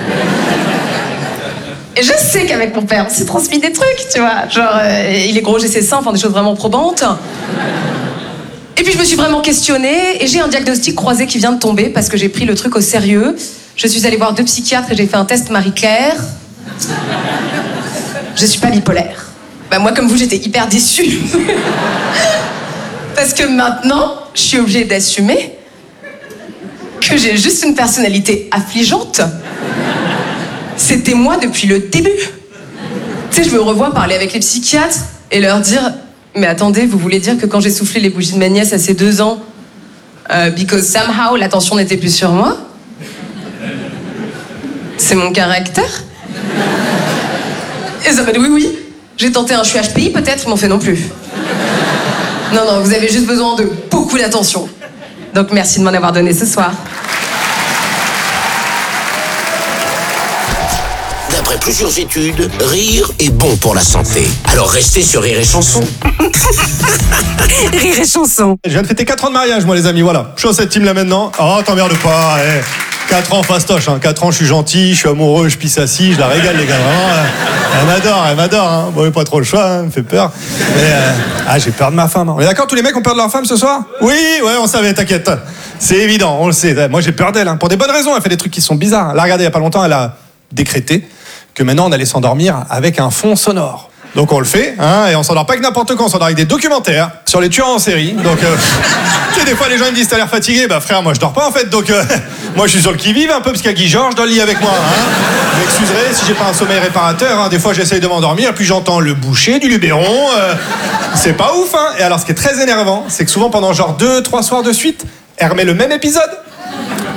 Et je sais qu'avec mon père, on s'est transmis des trucs, tu vois. Genre, euh, il est gros, j'ai ses seins, enfin des choses vraiment probantes. Et puis je me suis vraiment questionnée, et j'ai un diagnostic croisé qui vient de tomber parce que j'ai pris le truc au sérieux. Je suis allée voir deux psychiatres et j'ai fait un test Marie-Claire. Je suis pas bipolaire. Bah moi, comme vous, j'étais hyper déçue. Parce que maintenant, je suis obligée d'assumer que j'ai juste une personnalité affligeante. C'était moi depuis le début. Tu sais, je me revois parler avec les psychiatres et leur dire « Mais attendez, vous voulez dire que quand j'ai soufflé les bougies de ma nièce à ses deux ans, euh, because somehow l'attention n'était plus sur moi, c'est mon caractère ?» Et ça m'a dit « Oui, oui, j'ai tenté un je suis H P I peut-être, ils m'ont fait non plus. » Non, non, vous avez juste besoin de beaucoup d'attention. Donc merci de m'en avoir donné ce soir. D'après plusieurs études, rire est bon pour la santé. Alors restez sur Rire et Chanson. Rire et Chanson. Je viens de fêter quatre ans de mariage, moi les amis, voilà. Je suis dans cette team là maintenant. Oh, t'emmerdes pas, eh. quatre ans fastoche, hein. quatre ans, je suis gentil, je suis amoureux, je pisse assis, je la régale, les gars. Vraiment, euh, elle m'adore, elle m'adore. Hein. Bon, pas trop le choix, hein, elle me fait peur. Mais, euh, ah, j'ai peur de ma femme. Hein. On est d'accord, tous les mecs ont peur de leur femme ce soir? Oui, ouais, on savait, t'inquiète. C'est évident, on le sait. Moi, j'ai peur d'elle, hein. Pour des bonnes raisons, elle fait des trucs qui sont bizarres. Là, regardez, il y a pas longtemps, elle a décrété que maintenant, on allait s'endormir avec un fond sonore. Donc on le fait, hein, et on s'endort pas avec n'importe quoi, on s'endort avec des documentaires sur les tueurs en série. Donc, euh, tu sais, des fois les gens ils me disent t'as l'air fatigué, bah frère, moi je dors pas en fait, donc euh, moi je suis sur le qui-vive un peu, parce qu'il y a Guy Georges dans le lit avec moi. Hein. Vous m'excuserez si j'ai pas un sommeil réparateur, hein. Des fois j'essaye de m'endormir, puis j'entends le boucher du Luberon, euh, c'est pas ouf, hein. Et alors ce qui est très énervant, c'est que souvent pendant genre deux, trois soirs de suite, elle remet le même épisode.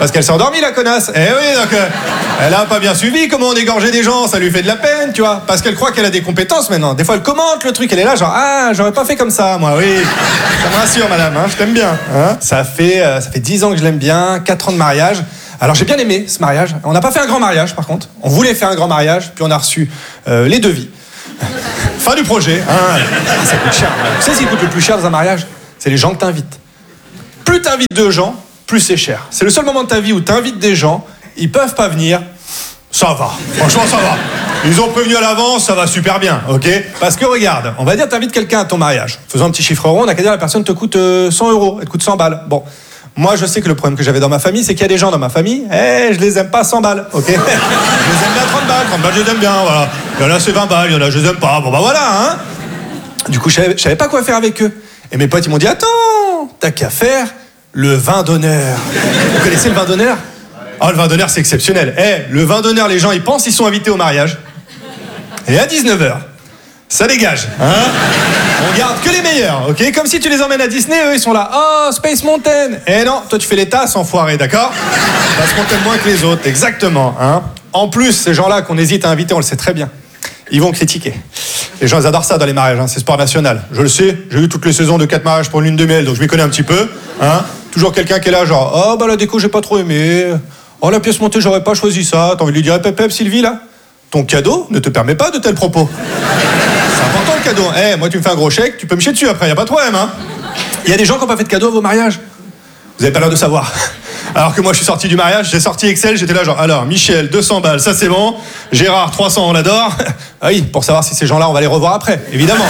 Parce qu'elle s'est endormie, la connasse. Eh oui, donc euh, elle a pas bien suivi comment on égorgeait des gens, ça lui fait de la peine, tu vois. Parce qu'elle croit qu'elle a des compétences maintenant. Des fois, elle commente le truc, elle est là, genre, ah, j'aurais pas fait comme ça, moi, oui. Ça me rassure, madame, hein, je t'aime bien. Hein. Ça fait, euh, ça fait dix ans que je l'aime bien, quatre ans de mariage. Alors j'ai bien aimé ce mariage. On n'a pas fait un grand mariage, par contre. On voulait faire un grand mariage, puis on a reçu euh, les devis. Fin du projet. Hein. Ça coûte cher. Tu sais ce qui coûte le plus cher dans un mariage? C'est les gens que t'invites. Plus t'invites de gens, plus c'est cher. C'est le seul moment de ta vie où t'invites des gens, ils peuvent pas venir, ça va. Franchement, ça va. Ils ont prévenu à l'avance, ça va super bien, ok? Parce que regarde, on va dire t'invites quelqu'un à ton mariage. Faisons un petit chiffre rond, on a qu'à dire la personne te coûte euh, cent euros, elle te coûte cent balles. Bon. Moi, je sais que le problème que j'avais dans ma famille, c'est qu'il y a des gens dans ma famille, eh, je les aime pas cent balles, ok? Je les aime bien trente balles, trente balles, je les aime bien, voilà. Il y en a, c'est vingt balles, il y en a, je les aime pas, bon bah voilà, hein? Du coup, je savais, je savais pas quoi faire avec eux. Et mes potes, ils m'ont dit, attends, t'as qu'à faire le vin d'honneur. Vous connaissez le vin d'honneur? Oh, le vin d'honneur, c'est exceptionnel. Eh, le vin d'honneur, les gens, ils pensent qu'ils sont invités au mariage. Et à dix-neuf heures, ça dégage, hein? On garde que les meilleurs, ok? Comme si tu les emmènes à Disney, eux, ils sont là. Oh, Space Mountain! Eh non, toi, tu fais les tasses, enfoiré, d'accord? Parce qu'on t'aime moins que les autres, exactement, hein? En plus, ces gens-là qu'on hésite à inviter, on le sait très bien. Ils vont critiquer. Les gens, ils adorent ça dans les mariages, hein, c'est sport national. Je le sais, j'ai eu toutes les saisons de quatre mariages pour lune de miel, donc je m'y connais un petit peu. Hein. Toujours quelqu'un qui est là, genre, oh bah la déco, j'ai pas trop aimé. Oh la pièce montée, j'aurais pas choisi ça. T'as envie de lui dire, pep pep, Sylvie, là? Ton cadeau ne te permet pas de tels propos. C'est important le cadeau. Eh, hey, moi tu me fais un gros chèque, tu peux me chier dessus après, y a pas de problème, hein. Il y a des gens qui n'ont pas fait de cadeau à vos mariages. Vous avez pas l'air de savoir. Alors que moi, je suis sorti du mariage, j'ai sorti Excel, j'étais là genre, alors, Michel, deux cents balles, ça c'est bon. Gérard, trois cents, on l'adore. Ah oui, pour savoir si ces gens-là, on va les revoir après, évidemment.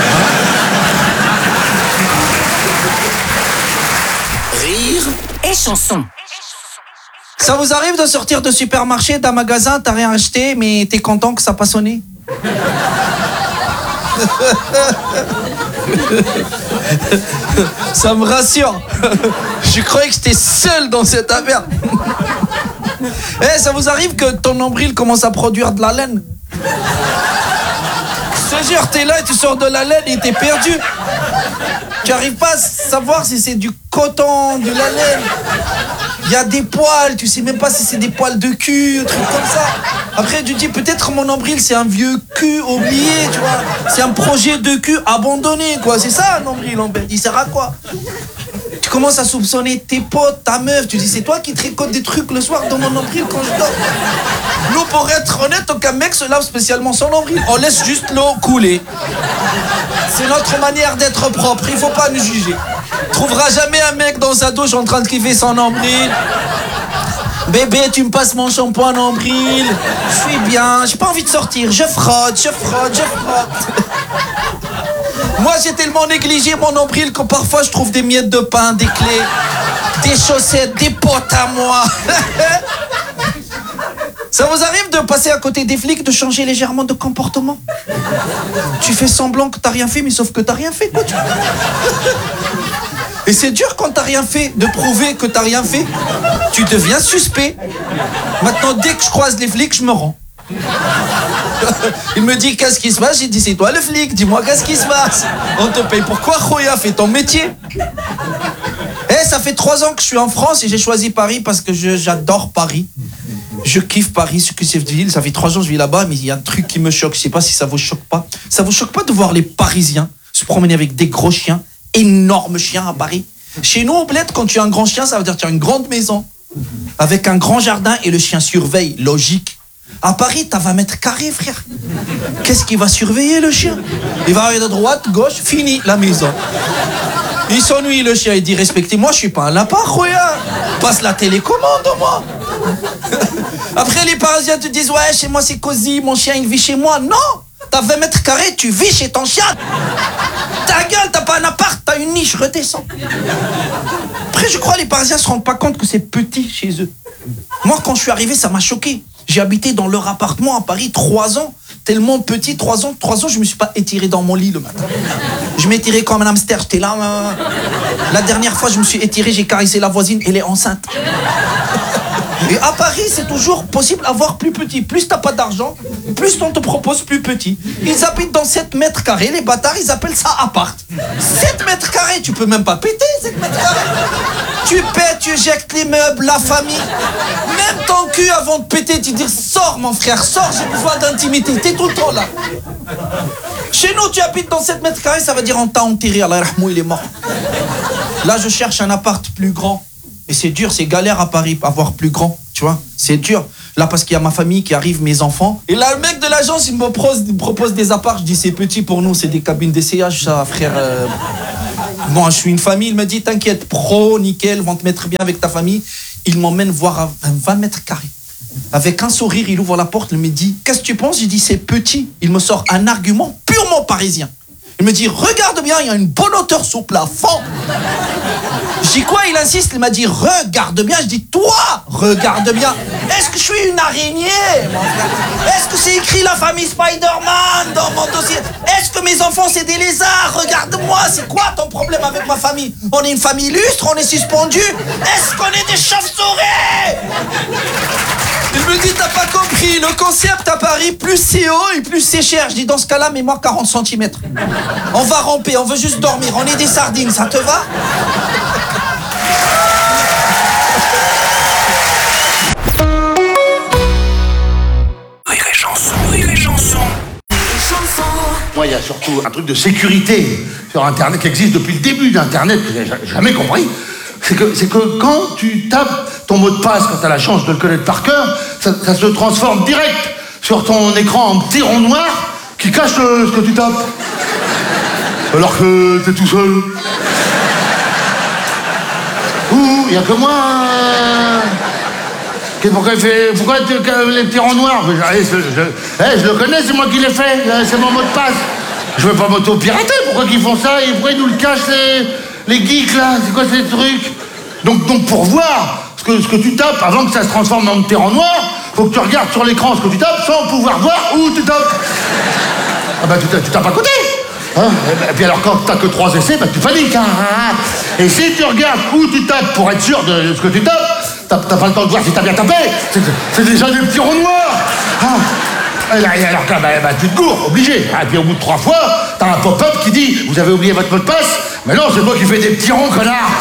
Rire et chanson. Ça vous arrive de sortir de supermarché, d'un magasin, t'as rien acheté, mais t'es content que ça n'a pas sonné? Ça me rassure. Je croyais que j'étais seul dans cette affaire. Eh, hey, ça vous arrive que ton nombril commence à produire de la laine? Je te jure, t'es là et tu sors de la laine et t'es perdu. Tu arrives pas à savoir si c'est du coton, de la laine. Il y a des poils, tu sais même pas si c'est des poils de cul, un truc comme ça. Après, tu te dis peut-être mon nombril c'est un vieux cul oublié, tu vois. C'est un projet de cul abandonné, quoi. C'est ça un nombril, en fait. Il sert à quoi? Tu commences à soupçonner tes potes, ta meuf. Tu dis c'est toi qui tricotes des trucs le soir dans mon nombril quand je dors. Nous, pour être honnête, aucun mec se lave spécialement son nombril. On laisse juste l'eau couler. C'est notre manière d'être propre, il faut pas nous juger. Tu trouveras jamais un mec dans sa douche en train de kiffer son nombril. Bébé, tu me passes mon shampoing nombril. Je suis bien, j'ai pas envie de sortir. Je frotte, je frotte, je frotte. Moi, j'ai tellement négligé mon nombril que parfois je trouve des miettes de pain, des clés, des chaussettes, des potes à moi. Ça vous arrive de passer à côté des flics, de changer légèrement de comportement? Tu fais semblant que t'as rien fait, mais sauf que t'as rien fait, quoi. Tu... Et c'est dur quand t'as rien fait, de prouver que t'as rien fait. Tu deviens suspect. Maintenant, dès que je croise les flics, je me rends. Il me dit, qu'est-ce qui se passe? J'ai dit, c'est toi le flic, dis-moi qu'est-ce qui se passe? On te paye pourquoi, Khoya? Fais ton métier. Eh, hey, ça fait trois ans que je suis en France et j'ai choisi Paris parce que je, j'adore Paris. Je kiffe Paris, ce que c'est ville. Ça fait trois ans que je vis là-bas, mais il y a un truc qui me choque. Je sais pas si ça vous choque pas. Ça vous choque pas de voir les Parisiens se promener avec des gros chiens, énormes chiens à Paris? Chez nous, au bled, quand tu as un grand chien, ça veut dire que tu as une grande maison avec un grand jardin et le chien surveille, logique. À Paris, t'as vingt mètres carrés, frère. Qu'est-ce qu'il va surveiller, le chien? Il va aller de droite, gauche, fini la maison. Il s'ennuie, le chien, il dit, respectez-moi, je suis pas un lapin, Khoya. Passe la télécommande, moi. Après, les Parisiens te disent, ouais, chez moi, c'est cosy, mon chien, il vit chez moi. Non, t'as vingt mètres carrés, tu vis chez ton chien. Ta gueule, t'as pas un appart, t'as une niche, redescends. Après, je crois que les Parisiens se rendent pas compte que c'est petit chez eux. Moi, quand je suis arrivé, ça m'a choqué. J'ai habité dans leur appartement à Paris trois ans. tellement petit, trois ans, trois ans, je me suis pas étiré dans mon lit le matin. Je m'étirais comme un hamster, j'étais là. Euh... La dernière fois, je me suis étiré, j'ai caressé la voisine, elle est enceinte. Et à Paris, c'est toujours possible d'avoir plus petit. Plus t'as pas d'argent, plus on te propose plus petit. Ils habitent dans sept mètres carrés, les bâtards, ils appellent ça appart. sept mètres carrés, tu peux même pas péter sept mètres carrés. Tu pètes, tu éjectes les meubles, la famille. Même ton cul avant de péter, tu dis sors mon frère, sors, j'ai besoin d'intimité. T'es tout le temps là. Chez nous, tu habites dans sept mètres carrés, ça veut dire on t'a enterré, Allah yarhamou, il est mort. Là, je cherche un appart plus grand. Et c'est dur, c'est galère à Paris, avoir plus grand, tu vois. C'est dur. Là, parce qu'il y a ma famille qui arrive, mes enfants. Et là, le mec de l'agence, il me propose, il me propose des apparts. Je dis, c'est petit pour nous, c'est des cabines d'essayage, ça, frère. Euh... Moi, je suis une famille. Il me dit, t'inquiète, pro, nickel, vont te mettre bien avec ta famille. Il m'emmène voir à vingt mètres carrés. Avec un sourire, il ouvre la porte, il me dit, qu'est-ce que tu penses? J'ai dit, c'est petit. Il me sort un argument purement parisien. Il me dit, regarde bien, il y a une bonne hauteur sous plafond. Je dis quoi? Il insiste, il m'a dit, regarde bien. Je dis, toi, regarde bien. Est-ce que je suis une araignée, mon frère? Est-ce que c'est écrit la famille Spider-Man dans mon dossier? Est-ce que mes enfants, c'est des lézards? Regarde-moi, c'est quoi ton problème avec ma famille? On est une famille illustre, on est suspendu. Est-ce qu'on est des chauves-souris? Il me dit, t'as pas compris, le concept à Paris, plus c'est haut et plus c'est cher. Je dis, dans ce cas-là, mets-moi quarante centimètres. On va ramper, on veut juste dormir, on est des sardines, ça te va? Rire et chanson, rire et chanson. Moi, il y a surtout un truc de sécurité sur Internet qui existe depuis le début d'Internet, que j'ai jamais compris. C'est que, c'est que quand tu tapes ton mot de passe, quand tu as la chance de le connaître par cœur, ça, ça se transforme direct sur ton écran en petit rond noir qui cache le, ce que tu tapes. Alors que t'es tout seul. Ouh, il y a que moi. Euh... Pourquoi il fait. Pourquoi les petits ronds noirs? je, je, je, je le connais, c'est moi qui l'ai fait, c'est mon mot de passe. Je veux pas m'auto-pirater, pourquoi ils font ça? Et pourquoi ils nous le cachent, les, les geeks là? C'est quoi ces trucs? Donc, donc pour voir ce que, ce que tu tapes avant que ça se transforme en petit rond noir, faut que tu regardes sur l'écran ce que tu tapes sans pouvoir voir où tu tapes. Ah bah tu, tu tapes à côté. Hein? Et puis alors quand t'as que trois essais, bah tu paniques. Hein? Et si tu regardes où tu tapes pour être sûr de ce que tu tapes, t'as, t'as pas le temps de voir si t'as bien tapé. C'est, c'est déjà des petits ronds noirs. Hein? Et là, alors là, bah, bah, tu te gourres, obligé. Et puis au bout de trois fois, t'as un pop-up qui dit « Vous avez oublié votre mot de passe ?» Mais non, c'est toi qui fais des petits ronds, connard.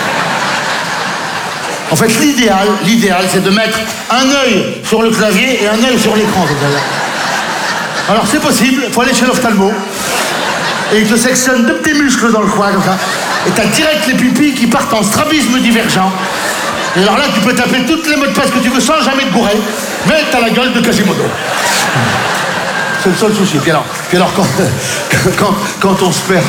En fait, l'idéal, l'idéal, c'est de mettre un œil sur le clavier et un œil sur l'écran. Alors c'est possible, il faut aller chez l'ophtalmo. Et il te sectionne deux petits muscles dans le coin, comme ça. Et t'as direct les pupilles qui partent en strabisme divergent. Et alors là, tu peux taper toutes les mots de passe que tu veux sans jamais te gourer. Mais t'as la gueule de Quasimodo. C'est le seul souci. Puis alors, puis alors quand, quand, quand on se perd...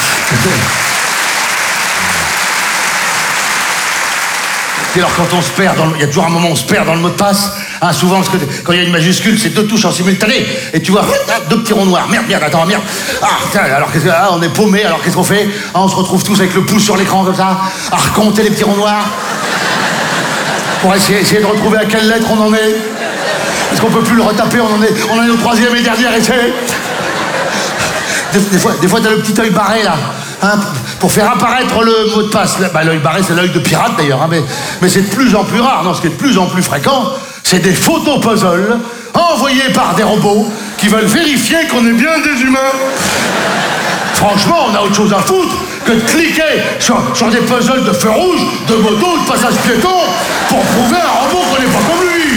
Puis alors quand on se perd, dans le... il y a toujours un moment où on se perd dans le mot de passe. Hein, souvent, parce que quand il y a une majuscule, c'est deux touches en simultané. Et tu vois, deux petits ronds noirs. Merde, merde, attends, merde. Ah, tiens, alors qu'est-ce que... Ah, on est paumé, alors qu'est-ce qu'on fait? Ah, on se retrouve tous avec le pouce sur l'écran comme ça, à recompter les petits ronds noirs. Pour essayer, essayer de retrouver à quelle lettre on en est. Parce qu'on peut plus le retaper, on en est, on en est au troisième et dernier essai. Des, des fois, des fois t'as le petit œil barré là. Hein, pour faire apparaître le mot de passe. Bah, l'œil barré, c'est l'œil de pirate d'ailleurs, hein, mais, mais c'est de plus en plus rare. Non, ce qui est de plus en plus fréquent, c'est des photos puzzles envoyés par des robots qui veulent vérifier qu'on est bien des humains. Franchement, on a autre chose à foutre que de cliquer sur, sur des puzzles de feu rouge, de moto, de passage piéton, pour prouver à un robot qu'on n'est pas comme lui.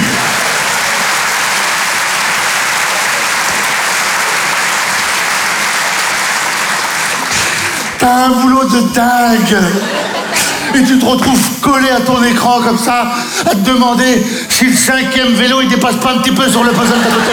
T'as un boulot de dingue. Et tu te retrouves collé à ton écran comme ça, à te demander si le cinquième vélo il dépasse pas un petit peu sur le puzzle d'à côté.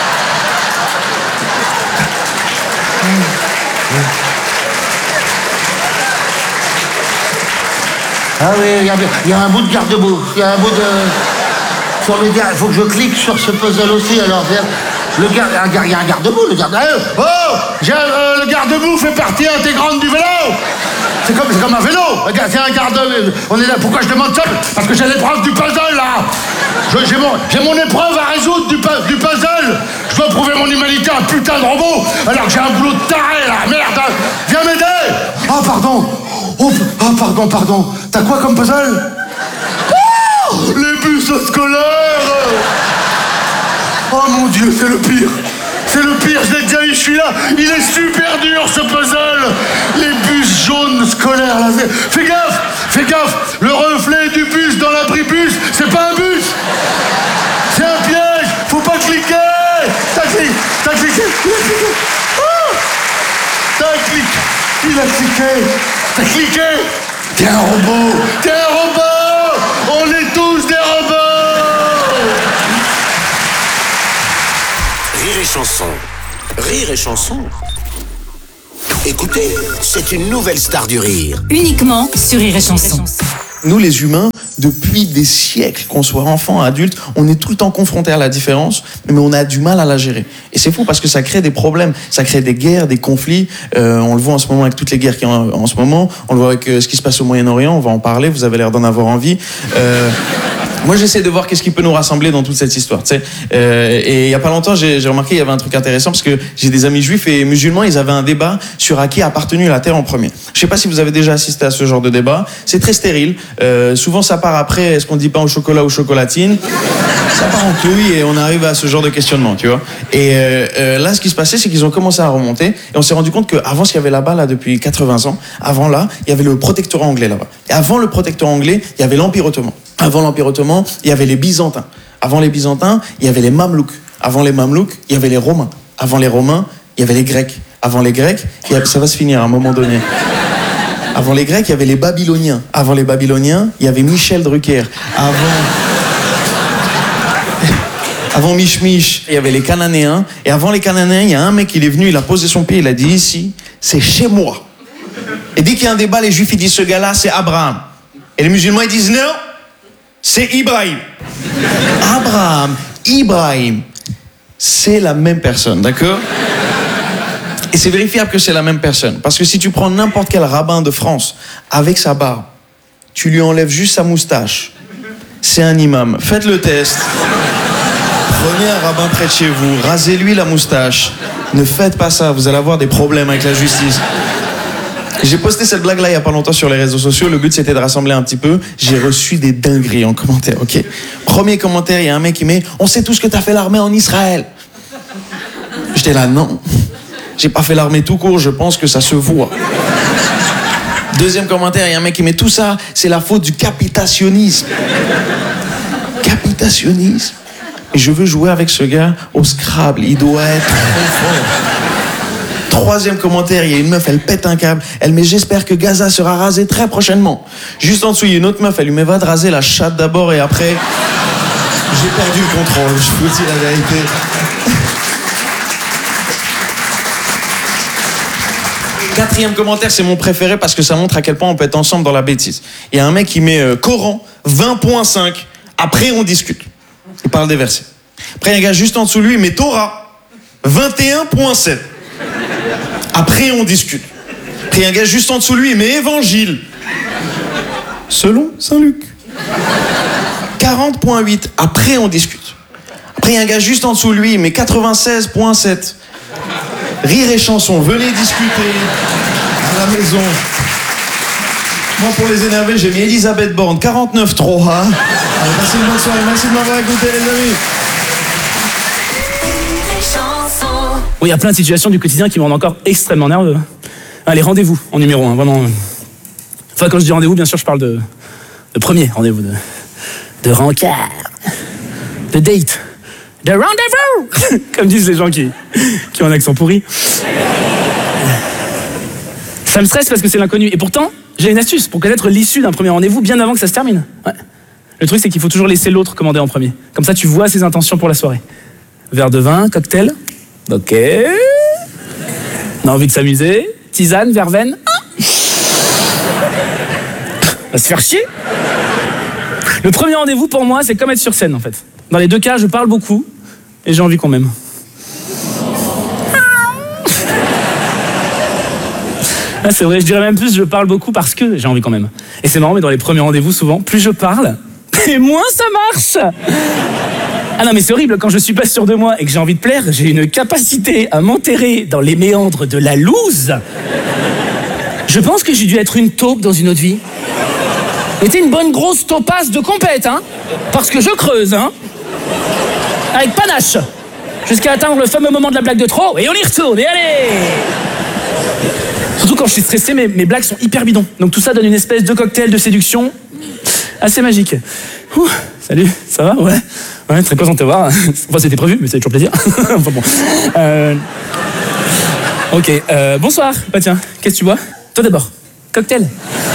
Ah oui, il y, y a un bout de garde-boue. Il y a un bout de... Sur le garde... Il faut que je clique sur ce puzzle aussi, alors... Le garde... Il y a un garde-boue, le garde... Oh, j'ai, euh, le garde-boue fait partie intégrante du vélo. C'est comme, c'est comme un vélo. C'est un garde... On est là... Pourquoi je demande ça? Parce que j'ai l'épreuve du puzzle, là. Je- J'ai mon, j'ai mon épreuve à résoudre du, pu- du puzzle. Je dois prouver mon humanité à un putain de robot, alors que j'ai un boulot de taré, là. Merde, hein. Viens m'aider. Ah, pardon. Oh, ah, pardon, pardon. T'as quoi comme puzzle? Oh, les bus scolaires. Oh mon Dieu, c'est le pire. C'est le pire, je l'ai déjà eu, je suis là. Il est super dur, ce puzzle. Les bus jaunes scolaires, là. c'est- Fais gaffe, fais gaffe. Le reflet du bus dans l'abribus, c'est pas un bus. C'est un piège. Faut pas cliquer. T'as cliqué, t'as cliqué, il a cliqué. Ah, t'as cliqué, il a cliqué. T'as cliqué. T'es un robot, t'es un robot. On est tous des robots. Rire et chanson. Rire et chanson. Écoutez, c'est une nouvelle star du rire. Uniquement sur Rire et Chanson. Nous, les humains, depuis des siècles, qu'on soit enfant, adulte, on est tout le temps confrontés à la différence, mais on a du mal à la gérer. Et c'est fou parce que ça crée des problèmes, ça crée des guerres, des conflits. Euh, on le voit en ce moment avec toutes les guerres qu'il y a en, en ce moment. On le voit avec euh, ce qui se passe au Moyen-Orient. On va en parler. Vous avez l'air d'en avoir envie. Euh, Moi, j'essaie de voir qu'est-ce qui peut nous rassembler dans toute cette histoire, tu sais. Euh, et il y a pas longtemps, j'ai, j'ai remarqué il y avait un truc intéressant parce que j'ai des amis juifs et musulmans, ils avaient un débat sur à qui a appartenu la terre en premier. Je sais pas si vous avez déjà assisté à ce genre de débat. C'est très stérile. Euh, souvent, ça part après. Est-ce qu'on dit pain au chocolat ou chocolatine? Ça part en couille et on arrive à ce genre de questionnement, tu vois. Et euh, euh, là, ce qui se passait, c'est qu'ils ont commencé à remonter et on s'est rendu compte qu'avant, ce qu'il y avait là-bas, là, depuis quatre-vingts ans, avant là, il y avait le protectorat anglais là-bas. Et avant le protectorat anglais, il y avait l'Empire ottoman. Avant l'Empire ottoman, il y avait les Byzantins. Avant les Byzantins, il y avait les Mamelouks. Avant les Mamelouks, il y avait les Romains. Avant les Romains, il y avait les Grecs. Avant les Grecs, il y avait... ça va se finir à un moment donné. Avant les Grecs, il y avait les Babyloniens. Avant les Babyloniens, il y avait Michel Drucker. Avant... Avant Mich Mich, il y avait les Cananéens. Et avant les Cananéens, il y a un mec, il est venu, il a posé son pied, il a dit ici, c'est chez moi. Et dès qu'il y a un débat, les Juifs, ils disent ce gars-là, c'est Abraham. Et les musulmans, ils disent non, c'est Ibrahim. Abraham, Ibrahim, c'est la même personne, d'accord? Et c'est vérifiable que c'est la même personne. Parce que si tu prends n'importe quel rabbin de France avec sa barbe, tu lui enlèves juste sa moustache, c'est un imam. Faites le test. Prenez un rabbin près de chez vous, rasez-lui la moustache. Ne faites pas ça, vous allez avoir des problèmes avec la justice. J'ai posté cette blague-là il y a pas longtemps sur les réseaux sociaux. Le but, c'était de rassembler un petit peu. J'ai reçu des dingueries en commentaire, ok? Premier commentaire, il y a un mec qui met « On sait tout ce que t'as fait l'armée en Israël. » J'étais là, non. J'ai pas fait l'armée tout court, je pense que ça se voit. Deuxième commentaire, il y a un mec qui met « Tout ça, c'est la faute du capitationnisme. » Capitationnisme? Et je veux jouer avec ce gars au Scrabble. Il doit être trop fort. Troisième commentaire, il y a une meuf, elle pète un câble. Elle met « J'espère que Gaza sera rasé très prochainement. » Juste en dessous, il y a une autre meuf, elle lui met « Va te raser la chatte d'abord et après... » J'ai perdu le contrôle, je vous dis la vérité. Quatrième commentaire, c'est mon préféré parce que ça montre à quel point on peut être ensemble dans la bêtise. Il y a un mec qui met euh, Coran vingt point cinq. Après, on discute. Il parle des versets. Après, il y a un gars juste en dessous de lui, il met Torah vingt et un point sept. Après, on discute. Après, il y a un gars juste en dessous de lui, il met Évangile. Selon Saint Luc. quarante point huit. Après, on discute. Après, il y a un gars juste en dessous de lui, il met quatre-vingt-seize point sept. Rire et chanson, venez discuter à la maison. Moi, pour les énerver, j'ai mis Elisabeth Borne, quarante-neuf trois. Allez, passez une bonne soirée, merci de m'avoir écouté, les amis. Oui, il y a plein de situations du quotidien qui me rendent encore extrêmement nerveux. Allez, rendez-vous en numéro un, vraiment. Enfin, quand je dis rendez-vous, bien sûr, je parle de, de premier rendez-vous, de, de rencard, de date, de rendez-vous, comme disent les gens qui, qui ont un accent pourri. Ça me stresse parce que c'est l'inconnu. Et pourtant, j'ai une astuce pour connaître l'issue d'un premier rendez-vous bien avant que ça se termine. Ouais. Le truc, c'est qu'il faut toujours laisser l'autre commander en premier. Comme ça, tu vois ses intentions pour la soirée. Verre de vin, cocktail. Ok. On a envie de s'amuser. Tisane, verveine. On va se faire chier. Le premier rendez-vous, pour moi, c'est comme être sur scène, en fait. Dans les deux cas, je parle beaucoup et j'ai envie qu'on m'aime. Ah, c'est vrai, je dirais même plus, je parle beaucoup parce que j'ai envie quand même. Et c'est marrant, mais dans les premiers rendez-vous, souvent, plus je parle, et moins ça marche. Ah non mais c'est horrible, quand je suis pas sûr de moi et que j'ai envie de plaire, j'ai une capacité à m'enterrer dans les méandres de la loose. Je pense que j'ai dû être une taupe dans une autre vie. C'était une bonne grosse taupasse de compète, hein. Parce que je creuse, hein. Avec panache. Jusqu'à atteindre le fameux moment de la blague de trop, et on y retourne, et allez. Surtout quand je suis stressé, mes, mes blagues sont hyper bidons. Donc tout ça donne une espèce de cocktail de séduction assez magique. Ouh, salut, ça va? Ouais. Ouais, très content de te voir. Enfin, c'était prévu, mais ça fait toujours plaisir. Enfin bon. Euh... Ok, euh, bonsoir. Bah tiens, qu'est-ce que tu bois? Toi d'abord. Cocktail.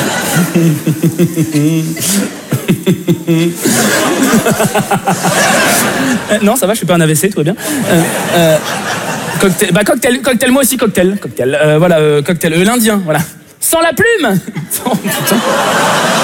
euh, non, ça va, je fais pas un A V C, tout va bien. Euh, euh, cocktail, bah cocktail, cocktail, moi aussi cocktail, cocktail. Euh, voilà, euh, cocktail, euh, l'Indien, voilà. Sans la plume. Oh, putain.